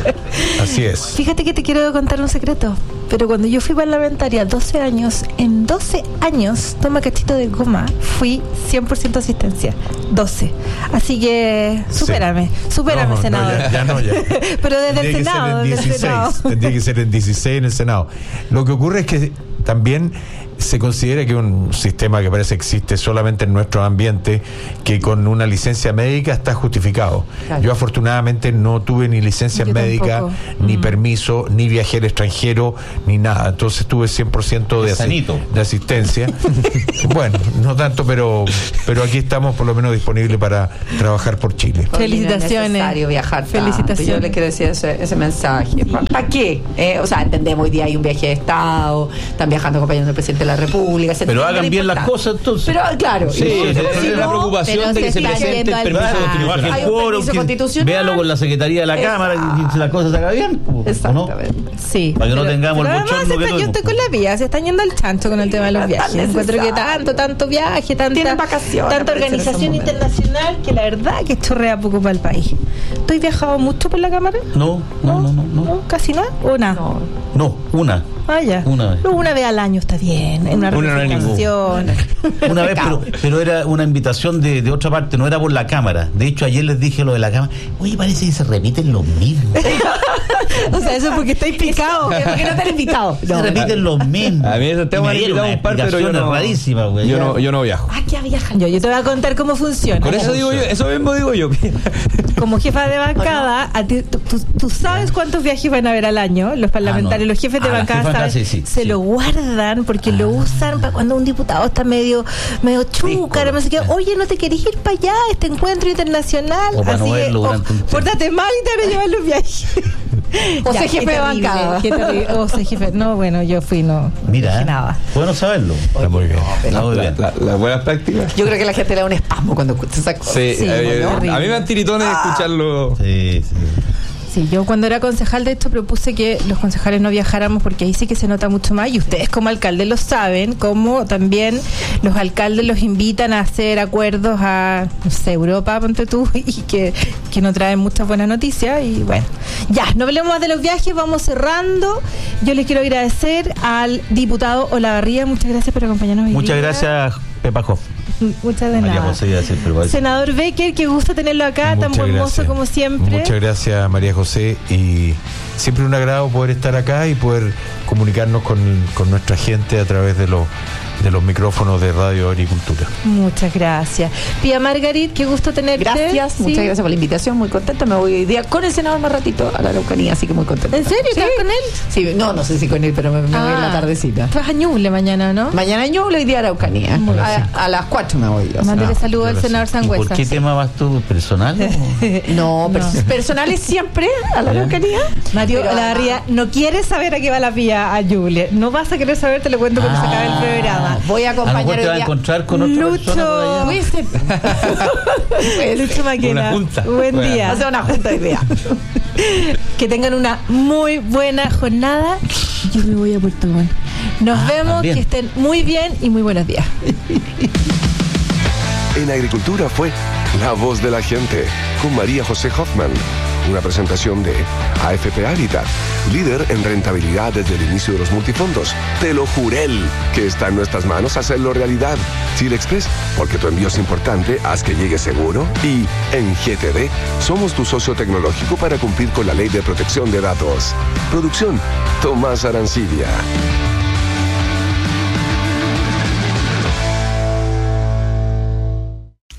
Así es. Fíjate que te quiero contar un secreto. Pero cuando yo fui parlamentaria, doce años, en doce años, toma cachito de goma, fui cien por ciento asistencia. doce. Así que, supérame, sí. supérame, no, senador. No, ya, ya no, ya. Pero desde el Senado, desde el Senado. Tendría que ser en dieciséis en el Senado. Lo que ocurre es que también se considera que un sistema que parece que existe solamente en nuestro ambiente, que con una licencia médica está justificado. Claro. Yo afortunadamente no tuve ni licencia Yo médica, tampoco. ni mm. permiso, ni viajé al extranjero, ni nada. Entonces tuve cien por ciento de, asi- de asistencia. Bueno, no tanto, pero pero aquí estamos por lo menos disponibles para trabajar por Chile. Felicitaciones. No es necesario viajar. Felicitaciones. Yo le quiero decir ese, ese mensaje. ¿Para pa qué? Eh, o sea, entendemos, hoy día hay un viaje de Estado, están viajando acompañando al presidente de la República. Pero hagan bien las cosas entonces. Pero claro, sí, y, sí, sí, la preocupación de que se presente el permiso de continuar. Hay un permiso constitucional. Véalo con la Secretaría de la Exacto. Cámara y la cosa se haga bien. Exactamente. ¿No? Sí. Para que pero, no tengamos el bochorno que está, yo estoy con la vía, se están yendo al chancho con el tema de los viajes. Encuentro que tanto, tanto viaje, tanta, tanta organización internacional que la verdad que chorrea poco para el país. ¿Tú has viajado mucho por la Cámara? No, no, no, no. no. ¿No? ¿Casi nada? ¿O nada? No, no una. Ah, ya. Una vez. No, una vez al año está bien. En una Una, representación. una vez, pero, pero era una invitación de, de otra parte, no era por la Cámara. De hecho, ayer les dije lo de la Cámara. Oye, parece que se repiten los mismos. O sea, eso es porque estáis picados. Porque no te han invitado. No. Se repiten los mismos. A mí eso te van a invitar un par, pero yo no. Rarísima, güey. Yo no, yo no viajo. Ah, que viajan. Yo, yo te voy a contar cómo funciona. Por eso digo yo, eso mismo digo yo. Como jefa de bancada, a ti, tú, tú, tú sabes cuántos viajes van a haber al año, los parlamentarios, ah, no. los jefes de ah, bancada saben, sí, sí, se sí. lo guardan porque ah. lo usan para cuando un diputado está medio medio chúcar, no sé qué. Oye, ¿no te querés ir para allá, este encuentro internacional? O para Así no que, verlo durante oh, un pórtate mal y te van a llevar los viajes. O sea, jefe de bancada. O sea, jefe. No, bueno, yo fui, no. Mira, no nada. Bueno saberlo. Está muy bien. Está muy bien. Las la, buenas prácticas. Yo creo que la gente le da un espasmo cuando escucha esas cosas. Sí, sí eh, a mí me dan tiritones ah. escucharlo. Sí, sí. Sí, yo cuando era concejal de esto propuse que los concejales no viajáramos porque ahí sí que se nota mucho más y ustedes como alcaldes lo saben, como también los alcaldes los invitan a hacer acuerdos a, no sé, Europa, ponte tú, y que, que no traen muchas buenas noticias y bueno, ya, no hablemos más de los viajes, vamos cerrando. Yo les quiero agradecer al diputado Olavarría, muchas gracias por acompañarnos hoy Muchas día. gracias, Pepa Hoff. Muchas de María nada. José, decir, pero Senador Becker, qué gusto tenerlo acá, Muchas tan buen gracias. mozo como siempre. Muchas gracias, María José, y siempre un agrado poder estar acá y poder comunicarnos con, con nuestra gente a través de los de los micrófonos de Radio Agricultura. Muchas gracias. Pía Margarit, qué gusto tenerte. Gracias, ¿Sí? muchas gracias por la invitación, muy contenta. Me voy hoy día con el senador más ratito a la Araucanía, así que muy contenta. ¿En serio? ¿Sí? ¿Estás con él? Sí, no, no sé si con él, pero me, me ah, voy en la tardecita. Tú vas a Ñuble mañana, ¿no? Mañana Ñuble, hoy día Araucanía. A, a las cuatro me voy. O sea. Mándale saludos al senador Sangüesa. ¿Por qué sí. tema vas tú? ¿Personal? no, no. Pers- personales siempre a la Araucanía. Mario Olavarría no quiere saber a qué va la Pía a Ñuble. No vas a querer saber, te lo cuento cuando ah, se acabe el programa. Voy a acompañar. Te vas a encontrar con otra Lucho. persona Lucho Maquena. Buen bueno. día. Hacer una junta de idea. Que tengan una muy buena jornada. Yo me voy a Puerto Montt. Nos ah, vemos, también. Que estén muy bien y muy buenos días. En Agricultura fue La Voz de la Gente con María José Hoffman. Una presentación de A F P Habitat, líder en rentabilidad desde el inicio de los multifondos. Te lo jurel, que está en nuestras manos hacerlo realidad. Chile Express, porque tu envío es importante, haz que llegue seguro. Y en G T D, somos tu socio tecnológico para cumplir con la ley de protección de datos. Producción, Tomás Arancibia.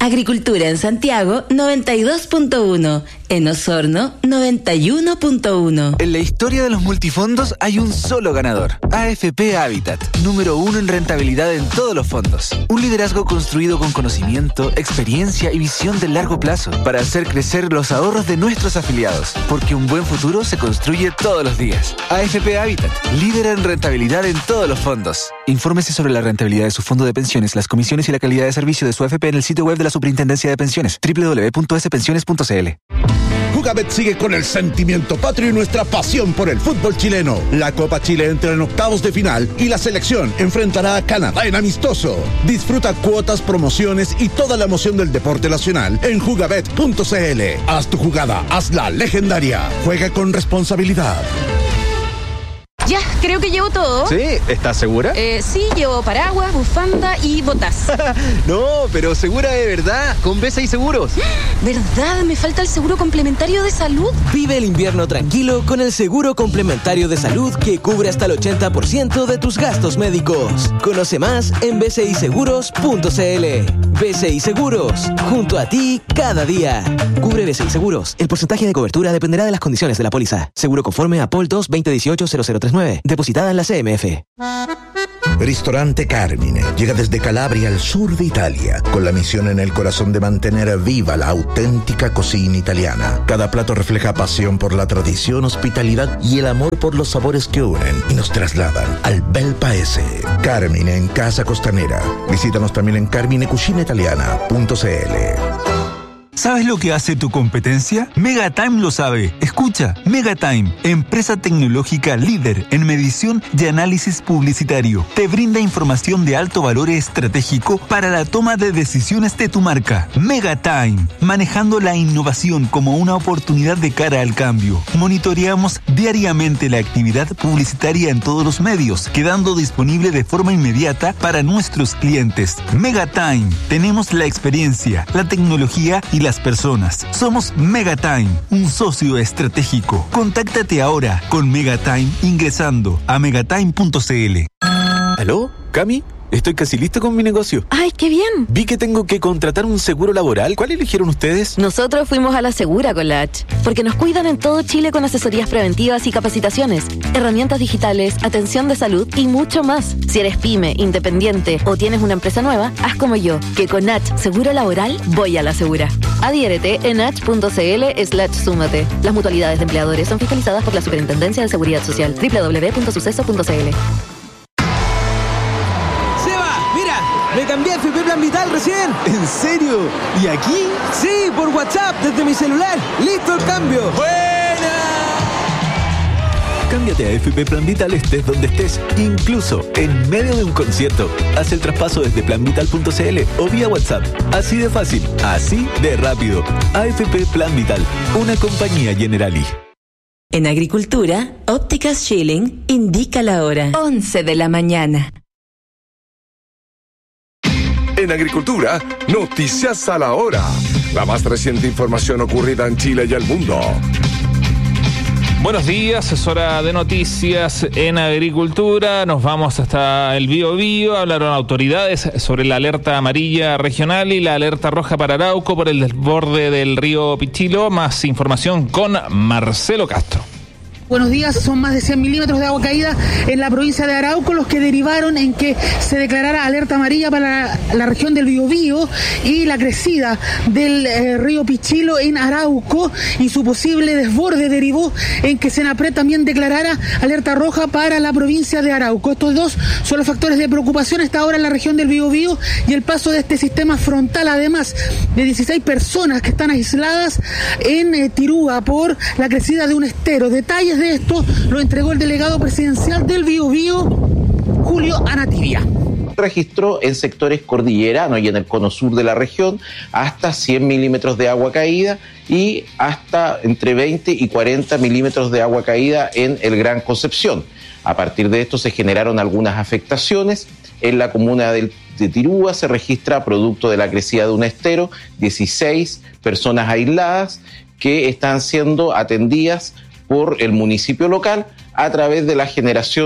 Agricultura en Santiago noventa y dos punto uno, en Osorno noventa y uno punto uno. En la historia de los multifondos hay un solo ganador. A F P Habitat, número uno en rentabilidad en todos los fondos. Un liderazgo construido con conocimiento, experiencia y visión de largo plazo para hacer crecer los ahorros de nuestros afiliados, porque un buen futuro se construye todos los días. A F P Habitat, líder en rentabilidad en todos los fondos. Infórmese sobre la rentabilidad de su fondo de pensiones, las comisiones y la calidad de servicio de su A F P en el sitio web de la Superintendencia de Pensiones, doble u doble u doble u punto s pensiones punto c l. Jugabet sigue con el sentimiento patrio y nuestra pasión por el fútbol chileno. La Copa Chile entra en octavos de final y la selección enfrentará a Canadá en amistoso. Disfruta cuotas, promociones y toda la emoción del deporte nacional en jugabet punto c l. Haz tu jugada, hazla legendaria. Juega con responsabilidad. Ya, creo que llevo todo. ¿Sí? ¿Estás segura? Eh, sí, llevo paraguas, bufanda y botas. No, pero segura de verdad, con B C I Seguros. ¿Verdad? Me falta el seguro complementario de salud. Vive el invierno tranquilo con el seguro complementario de salud que cubre hasta el ochenta por ciento de tus gastos médicos. Conoce más en b c i seguros punto c l. B C I Seguros, junto a ti cada día. Cubre B C I Seguros. El porcentaje de cobertura dependerá de las condiciones de la póliza. Seguro conforme a P O L dos veinte dieciocho cero cero tres nueve. Depositada en la C M F. Ristorante Carmine llega desde Calabria al sur de Italia con la misión en el corazón de mantener viva la auténtica cocina italiana. Cada plato refleja pasión por la tradición, hospitalidad y el amor por los sabores que unen y nos trasladan al bel paese. Carmine en Casa Costanera. Visítanos también en carmine cucina italiana punto c l. ¿Sabes lo que hace tu competencia? Megatime lo sabe. Escucha, Megatime, empresa tecnológica líder en medición y análisis publicitario. Te brinda información de alto valor estratégico para la toma de decisiones de tu marca. Megatime, manejando la innovación como una oportunidad de cara al cambio. Monitoreamos diariamente la actividad publicitaria en todos los medios, quedando disponible de forma inmediata para nuestros clientes. Megatime, tenemos la experiencia, la tecnología y las personas. Somos Megatime, un socio estratégico. Contáctate ahora con Megatime ingresando a megatime punto c l. ¿Aló? ¿Cami? Estoy casi listo con mi negocio. ¡Ay, qué bien! Vi que tengo que contratar un seguro laboral. ¿Cuál eligieron ustedes? Nosotros fuimos a la Segura con la H, porque nos cuidan en todo Chile con asesorías preventivas y capacitaciones, herramientas digitales, atención de salud y mucho más. Si eres pyme, independiente o tienes una empresa nueva, haz como yo, que con H Seguro Laboral voy a la Segura. Adhiérete en h punto c l slash súmate. Las mutualidades de empleadores son fiscalizadas por la Superintendencia de Seguridad Social. doble u doble u doble u punto suceso punto c l. Me cambié a F P Plan Vital recién. ¿En serio? ¿Y aquí? Sí, por WhatsApp, desde mi celular. ¡Listo el cambio! ¡Buena! Cámbiate a F P Plan Vital estés donde estés, incluso en medio de un concierto. Haz el traspaso desde plan vital punto c l o vía WhatsApp. Así de fácil, así de rápido. A F P Plan Vital, una compañía Generali. En Agricultura, Ópticas Schilling indica la hora. once de la mañana. En Agricultura, noticias a la hora. La más reciente información ocurrida en Chile y el mundo. Buenos días, es hora de noticias en Agricultura. Nos vamos hasta el Bío Bío. Hablaron autoridades sobre la alerta amarilla regional y la alerta roja para Arauco por el desborde del río Pichilo. Más información con Marcelo Castro. Buenos días, son más de cien milímetros de agua caída en la provincia de Arauco, los que derivaron en que se declarara alerta amarilla para la, la región del Biobío y la crecida del eh, río Pichilo en Arauco, y su posible desborde derivó en que Senapred también declarara alerta roja para la provincia de Arauco. Estos dos son los factores de preocupación hasta ahora en la región del Biobío y el paso de este sistema frontal, además de dieciséis personas que están aisladas en eh, Tirúa por la crecida de un estero. Detalles de esto lo entregó el delegado presidencial del Biobío, Julio Anativia. Registró en sectores cordilleranos y en el cono sur de la región hasta cien milímetros de agua caída y hasta entre veinte y cuarenta milímetros de agua caída en el Gran Concepción. A partir de esto se generaron algunas afectaciones. En la comuna de Tirúa se registra, producto de la crecida de un estero, dieciséis personas aisladas que están siendo atendidas por el municipio local a través de la generación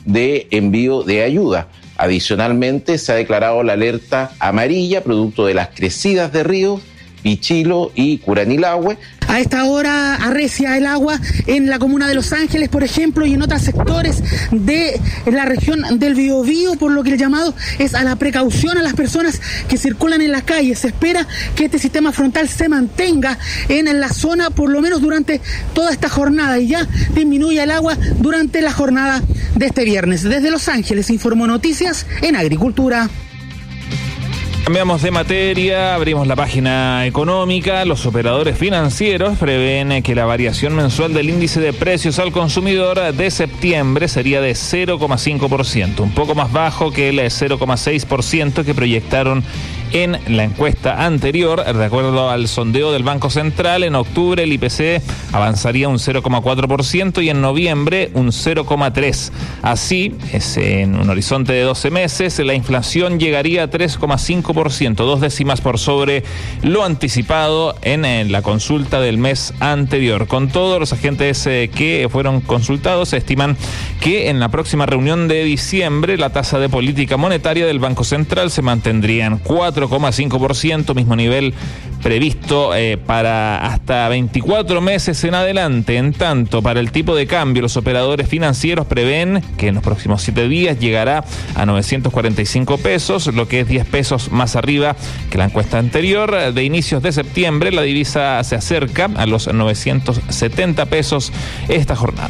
de envío de ayuda. Adicionalmente, se ha declarado la alerta amarilla producto de las crecidas de ríos Pichilo y Curanilahue. A esta hora arrecia el agua en la comuna de Los Ángeles, por ejemplo, y en otros sectores de la región del Biobío, por lo que el llamado es a la precaución a las personas que circulan en las calles. Se espera que este sistema frontal se mantenga en la zona por lo menos durante toda esta jornada y ya disminuya el agua durante la jornada de este viernes. Desde Los Ángeles informó Noticias en Agricultura. Cambiamos de materia, abrimos la página económica. Los operadores financieros prevén que la variación mensual del índice de precios al consumidor de septiembre sería de cero coma cinco por ciento, un poco más bajo que el cero coma seis por ciento que proyectaron en la encuesta anterior. De acuerdo al sondeo del Banco Central, en octubre el I P C avanzaría un cero coma cuatro por ciento y en noviembre un cero coma tres por ciento. Así, es en un horizonte de doce meses, la inflación llegaría a tres coma cinco por ciento, dos décimas por sobre lo anticipado en, en la consulta del mes anterior. Con todos los agentes eh, que fueron consultados, se estiman que en la próxima reunión de diciembre la tasa de política monetaria del Banco Central se mantendría en cuatro coma cinco por ciento, mismo nivel previsto eh, para hasta veinticuatro meses en adelante. En tanto, para el tipo de cambio, los operadores financieros prevén que en los próximos siete días llegará a novecientos cuarenta y cinco pesos, lo que es diez pesos más arriba que la encuesta anterior. De inicios de septiembre, la divisa se acerca a los novecientos setenta pesos esta jornada.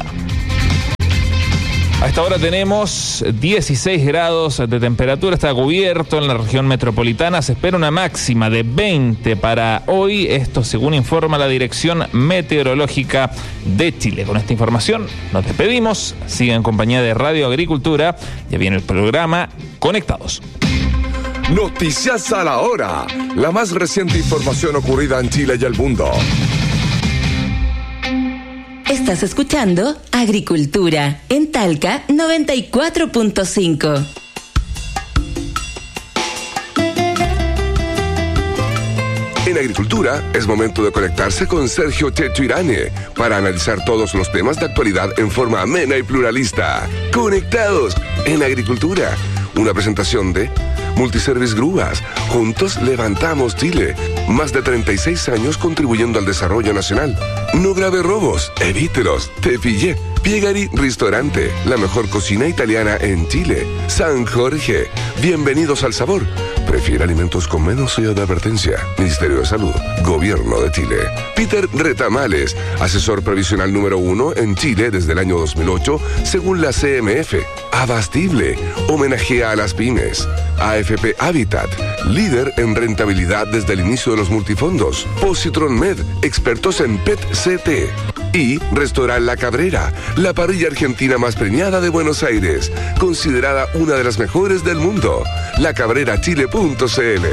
A esta hora tenemos dieciséis grados de temperatura, está cubierto en la región metropolitana. Se espera una máxima de veinte para hoy, esto según informa la Dirección Meteorológica de Chile. Con esta información nos despedimos, sigue en compañía de Radio Agricultura, ya viene el programa Conectados. Noticias a la hora, la más reciente información ocurrida en Chile y el mundo. Estás escuchando Agricultura en Talca noventa y cuatro punto cinco. En Agricultura es momento de conectarse con Sergio Checho Irane para analizar todos los temas de actualidad en forma amena y pluralista. Conectados en Agricultura, una presentación de Multiservice Grúas. Juntos levantamos Chile. Más de treinta y seis años contribuyendo al desarrollo nacional. No grave robos, evítelos. Te pillé. Piegari Ristorante, la mejor cocina italiana en Chile. San Jorge, bienvenidos al sabor. Prefiere alimentos con menos sello de advertencia. Ministerio de Salud, Gobierno de Chile. Peter Retamales, asesor previsional número uno en Chile desde el año dos mil ocho, según la C M F. Abastible, homenajea a las pymes. A F P Habitat, líder en rentabilidad desde el inicio de los multifondos. Positron Med, expertos en P E T C T. Y Restaurant La Cabrera, la parrilla argentina más premiada de Buenos Aires, considerada una de las mejores del mundo. la cabrera chile punto c l.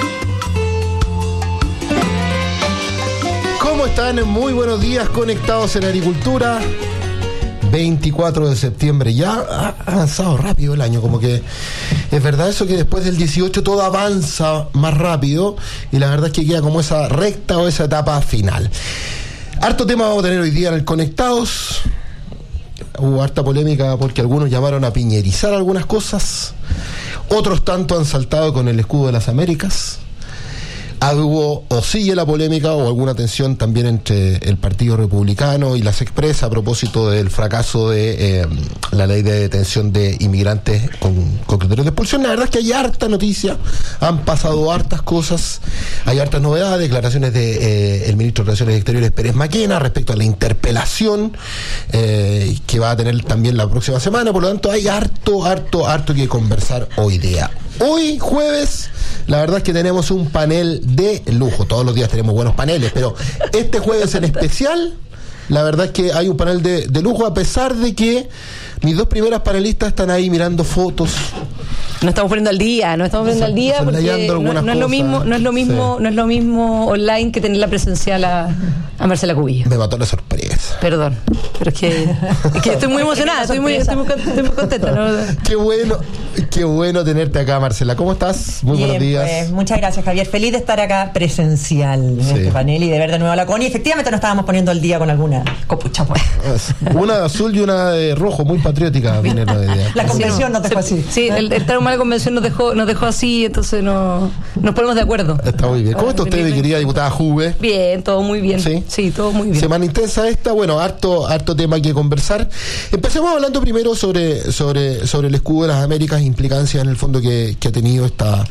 ¿Cómo están? Muy buenos días, conectados en Agricultura. veinticuatro de septiembre, ya ha avanzado rápido el año, como que es verdad eso que después del dieciocho todo avanza más rápido y la verdad es que queda como esa recta o esa etapa final. Harto tema vamos a tener hoy día en el Conectados. Hubo harta polémica porque algunos llamaron a piñerizar algunas cosas, otros tanto han saltado con el escudo de las Américas. Ah, hubo o sigue la polémica o alguna tensión también entre el Partido Republicano y las Expresas a propósito del fracaso de eh, la ley de detención de inmigrantes con, con criterios de expulsión. La verdad es que hay harta noticia, han pasado hartas cosas, hay hartas novedades, declaraciones de eh, el ministro de Relaciones Exteriores Pérez Maquena respecto a la interpelación eh, que va a tener también la próxima semana. Por lo tanto hay harto, harto, harto que conversar hoy día. Hoy, jueves, la verdad es que tenemos un panel de lujo. Todos los días tenemos buenos paneles, pero este jueves en especial, la verdad es que hay un panel de, de lujo, a pesar de que mis dos primeras panelistas están ahí mirando fotos. No estamos poniendo al día, no estamos poniendo al día porque no, no es lo mismo, no es lo mismo, sí. no es lo mismo online que tener la presencial a, a Marcela Cubillo. Me mató la sorpresa. Perdón, pero es que, es que estoy muy emocionada, estoy muy, estoy muy, estoy muy contenta. ¿No? Qué bueno, qué bueno tenerte acá, Marcela. ¿Cómo estás? Muy Bien, buenos días. Pues, muchas gracias, Javier. Feliz de estar acá presencial en Sí. este panel y de ver de nuevo a la Connie. Efectivamente nos estábamos poniendo al día con alguna copucha, pues. Una de azul y una de rojo, muy patriótica. Viene la idea. La convención nos dejó así. Sí, el, el trauma de la convención nos dejó, nos dejó así, entonces no nos ponemos de acuerdo. Está muy bien. ¿Cómo está usted, mi querida diputada Juve? Bien, todo muy bien. Sí, sí todo muy bien. Semana intensa esta, bueno, harto, harto tema que conversar. Empecemos hablando primero sobre, sobre, sobre el escudo de las Américas, implicancias en el fondo que, que ha tenido esta,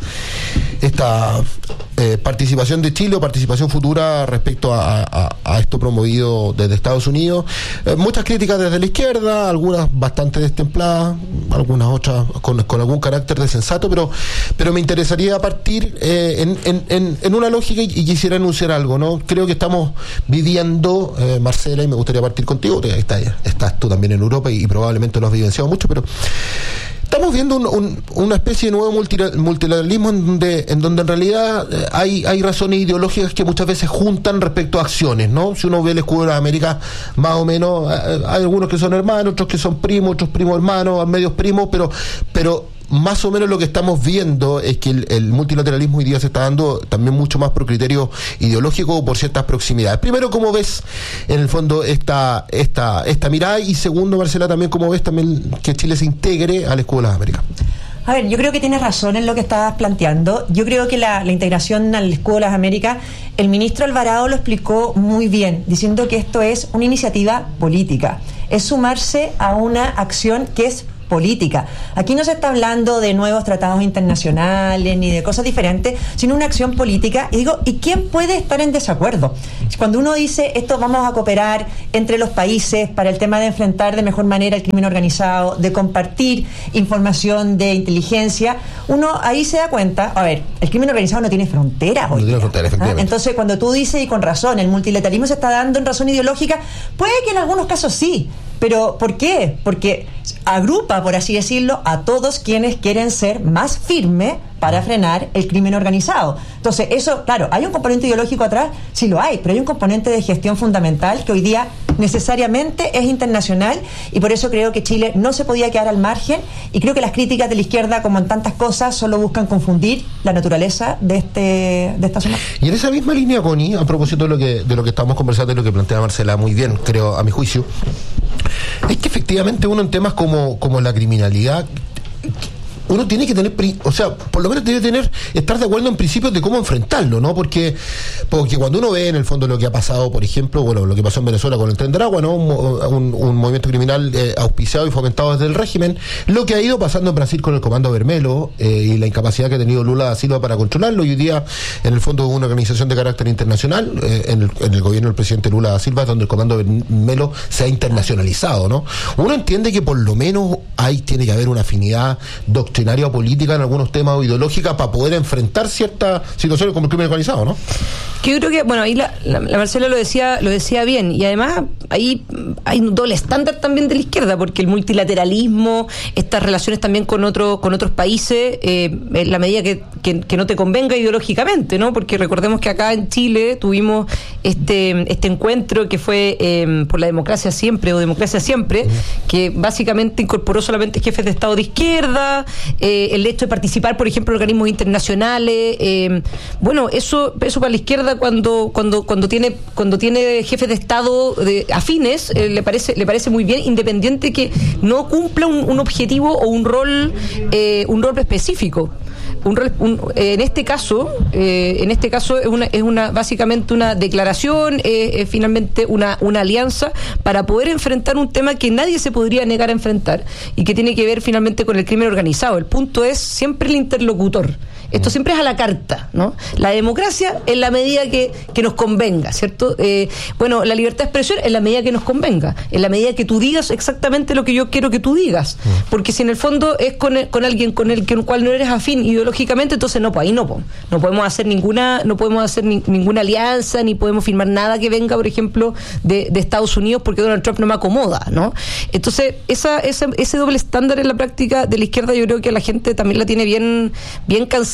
esta eh, participación de Chile o participación futura respecto a, a, a esto promovido desde Estados Unidos. Eh, muchas críticas desde la izquierda, algunas bastante destempladas, algunas otras con, con algún carácter de sensato, pero, pero me interesaría partir eh, en, en, en, en una lógica y, y quisiera anunciar algo, ¿no? Creo que estamos viviendo, eh, Marcela, y me gustaría partir contigo, que estás, estás tú también en Europa y, y probablemente lo has vivenciado mucho, pero estamos viendo un, un, una especie de nuevo multilateralismo en donde, en donde en realidad eh, hay, hay razones ideológicas que muchas veces juntan respecto a acciones, ¿no? Si uno ve el escudo de las Américas, más o menos, eh, hay algunos que son hermanos, otros que son primos, otros primos hermanos, medios primos, pero, pero más o menos lo que estamos viendo es que el, el multilateralismo hoy día se está dando también mucho más por criterio ideológico o por ciertas proximidades. Primero, ¿cómo ves en el fondo esta, esta, esta mirada? Y segundo, Marcela, también cómo ves también que Chile se integre al escudo de las Américas. A ver, yo creo que tienes razón en lo que estabas planteando. Yo creo que la, la integración al escudo de las Américas, el ministro Alvarado lo explicó muy bien, diciendo que esto es una iniciativa política, es sumarse a una acción que es política. Aquí no se está hablando de nuevos tratados internacionales ni de cosas diferentes, sino una acción política. Y digo, ¿y quién puede estar en desacuerdo? Cuando uno dice esto, vamos a cooperar entre los países para el tema de enfrentar de mejor manera el crimen organizado, de compartir información de inteligencia, uno ahí se da cuenta, a ver, el crimen organizado no tiene fronteras hoy. No tiene fronteras, efectivamente. ¿Ah? Entonces, cuando tú dices, y con razón, el multilateralismo se está dando en razón ideológica, puede que en algunos casos sí. ¿Pero por qué? Porque agrupa, por así decirlo, a todos quienes quieren ser más firmes para frenar el crimen organizado. Entonces, eso, claro, ¿hay un componente ideológico atrás? Sí lo hay, pero hay un componente de gestión fundamental que hoy día necesariamente es internacional, y por eso creo que Chile no se podía quedar al margen, y creo que las críticas de la izquierda, como en tantas cosas, solo buscan confundir la naturaleza de este de esta zona. Y en esa misma línea, Connie, a propósito de lo que de lo que estamos conversando y lo que plantea Marcela muy bien, creo, a mi juicio, es que efectivamente uno en temas como, como la criminalidad, uno tiene que tener, o sea, por lo menos debe tener, estar de acuerdo en principios de cómo enfrentarlo, ¿no? Porque, porque cuando uno ve en el fondo lo que ha pasado, por ejemplo, bueno, lo que pasó en Venezuela con el Tren de Aragua, ¿no? Un, un, un movimiento criminal eh, auspiciado y fomentado desde el régimen, lo que ha ido pasando en Brasil con el Comando Vermelho eh, y la incapacidad que ha tenido Lula da Silva para controlarlo, y hoy día, en el fondo, una organización de carácter internacional, eh, en, el, en el gobierno del presidente Lula da Silva, donde el Comando Vermelho se ha internacionalizado, ¿no? Uno entiende que por lo menos ahí tiene que haber una afinidad doctrinaria o política en algunos temas o ideológica para poder enfrentar ciertas situaciones como el crimen organizado, ¿no? Que yo creo que, bueno, ahí la, la, la Marcela lo decía, lo decía bien, y además ahí hay un doble estándar también de la izquierda, porque el multilateralismo, estas relaciones también con otros con otros países, eh, en la medida que, que, que no te convenga ideológicamente, ¿no? Porque recordemos que acá en Chile tuvimos este este encuentro que fue eh, por la democracia siempre o democracia siempre, que básicamente incorporó solamente jefes de Estado de izquierda, eh, el hecho de participar, por ejemplo, en organismos internacionales, eh, bueno, eso eso para la izquierda cuando cuando cuando tiene cuando tiene jefes de Estado de, afines, eh, le parece le parece muy bien, independiente que no cumpla un, un objetivo o un rol eh, un rol específico. Un, un, eh, en este caso eh, en este caso es una es una básicamente una declaración, eh, es finalmente una una alianza para poder enfrentar un tema que nadie se podría negar a enfrentar y que tiene que ver finalmente con el crimen organizado. El punto es siempre el interlocutor. Esto siempre es a la carta, ¿no? La democracia en la medida que, que nos convenga, ¿cierto? Eh, bueno, la libertad de expresión en la medida que nos convenga, en la medida que tú digas exactamente lo que yo quiero que tú digas. Porque si en el fondo es con, con alguien con el, que, el cual no eres afín ideológicamente, entonces no, pues ahí no, pues, no podemos hacer ninguna, no podemos hacer ni, ninguna alianza, ni podemos firmar nada que venga, por ejemplo, de, de Estados Unidos, porque Donald Trump no me acomoda, ¿no? Entonces, esa, esa, ese doble estándar en la práctica de la izquierda, yo creo que la gente también la tiene bien, bien cansada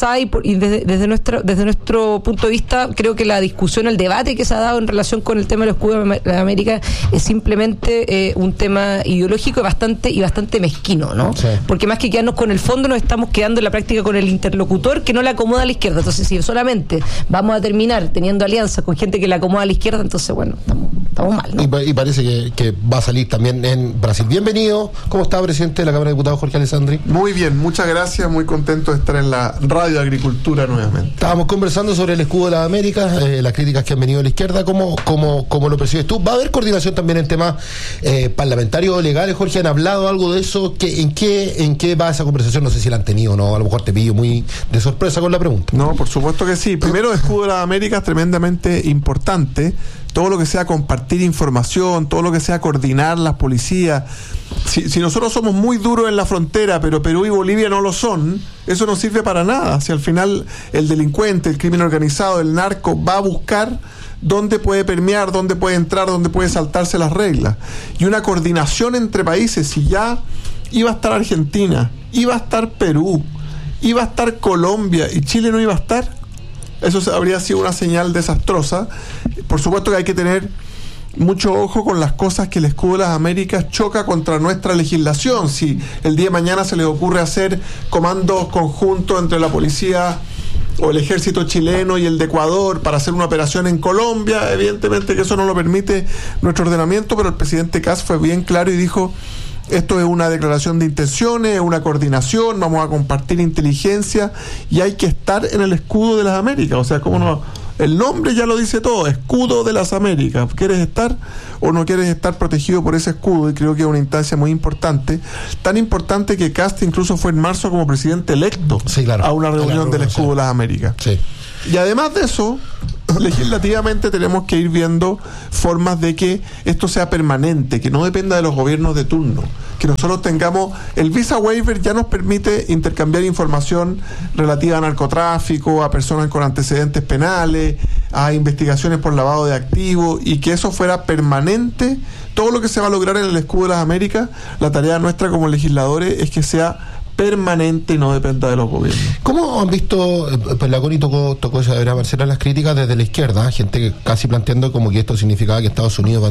hay, por, y desde, desde, nuestro, desde nuestro punto de vista, creo que la discusión, el debate que se ha dado en relación con el tema del escudo de América es simplemente eh, un tema ideológico y bastante, y bastante mezquino, ¿no? Sí. Porque más que quedarnos con el fondo, nos estamos quedando en la práctica con el interlocutor que no le acomoda a la izquierda. Entonces, si solamente vamos a terminar teniendo alianzas con gente que le acomoda a la izquierda, entonces, bueno, estamos, estamos mal, ¿no? Y, y parece que, que va a salir también en Brasil. Bienvenido. ¿Cómo está, presidente de la Cámara de Diputados, Jorge Alessandri? Muy bien, muchas gracias. Muy contento de estar en la Radio de Agricultura nuevamente. Estábamos conversando sobre el escudo de las Américas, eh, las críticas que han venido de la izquierda. ¿Cómo, cómo, cómo lo percibes tú? ¿Va a haber coordinación también en temas eh, parlamentarios o legales, Jorge? ¿Han hablado algo de eso? ¿Qué, en, qué, ¿En qué va esa conversación? No sé si la han tenido o no. A lo mejor te pillo muy de sorpresa con la pregunta. No, por supuesto que sí. Primero, el escudo de las Américas, tremendamente importante. Todo lo que sea compartir información, todo lo que sea coordinar las policías. Si, si nosotros somos muy duros en la frontera, pero Perú y Bolivia no lo son, eso no sirve para nada. Si al final el delincuente, el crimen organizado, el narco va a buscar dónde puede permear, dónde puede entrar, dónde puede saltarse las reglas. Y una coordinación entre países. Si ya iba a estar Argentina, iba a estar Perú, iba a estar Colombia y Chile no iba a estar, eso habría sido una señal desastrosa. Por supuesto que hay que tener mucho ojo con las cosas que el escudo de las Américas choca contra nuestra legislación. Si el día de mañana se les ocurre hacer comandos conjuntos entre la policía o el ejército chileno y el de Ecuador para hacer una operación en Colombia, evidentemente que eso no lo permite nuestro ordenamiento, pero el presidente Kast fue bien claro y dijo: esto es una declaración de intenciones, es una coordinación, vamos a compartir inteligencia y hay que estar en el escudo de las Américas. O sea, ¿cómo no? El nombre ya lo dice todo, escudo de las Américas. ¿Quieres estar o no quieres estar protegido por ese escudo? Y creo que es una instancia muy importante, tan importante que Kast incluso fue en marzo como presidente electo, sí, claro, a una reunión del escudo de las Américas. Sí. Y además de eso, legislativamente tenemos que ir viendo formas de que esto sea permanente, que no dependa de los gobiernos de turno, que nosotros tengamos el visa waiver. Ya nos permite intercambiar información relativa a narcotráfico, a personas con antecedentes penales, a investigaciones por lavado de activos, y que eso fuera permanente. Todo lo que se va a lograr en el escudo de las Américas, la tarea nuestra como legisladores es que sea permanente y no dependa de los gobiernos. ¿Cómo han visto, pues la Connie tocó, tocó esa de Marcela, las críticas desde la izquierda, gente que casi planteando como que esto significaba que Estados Unidos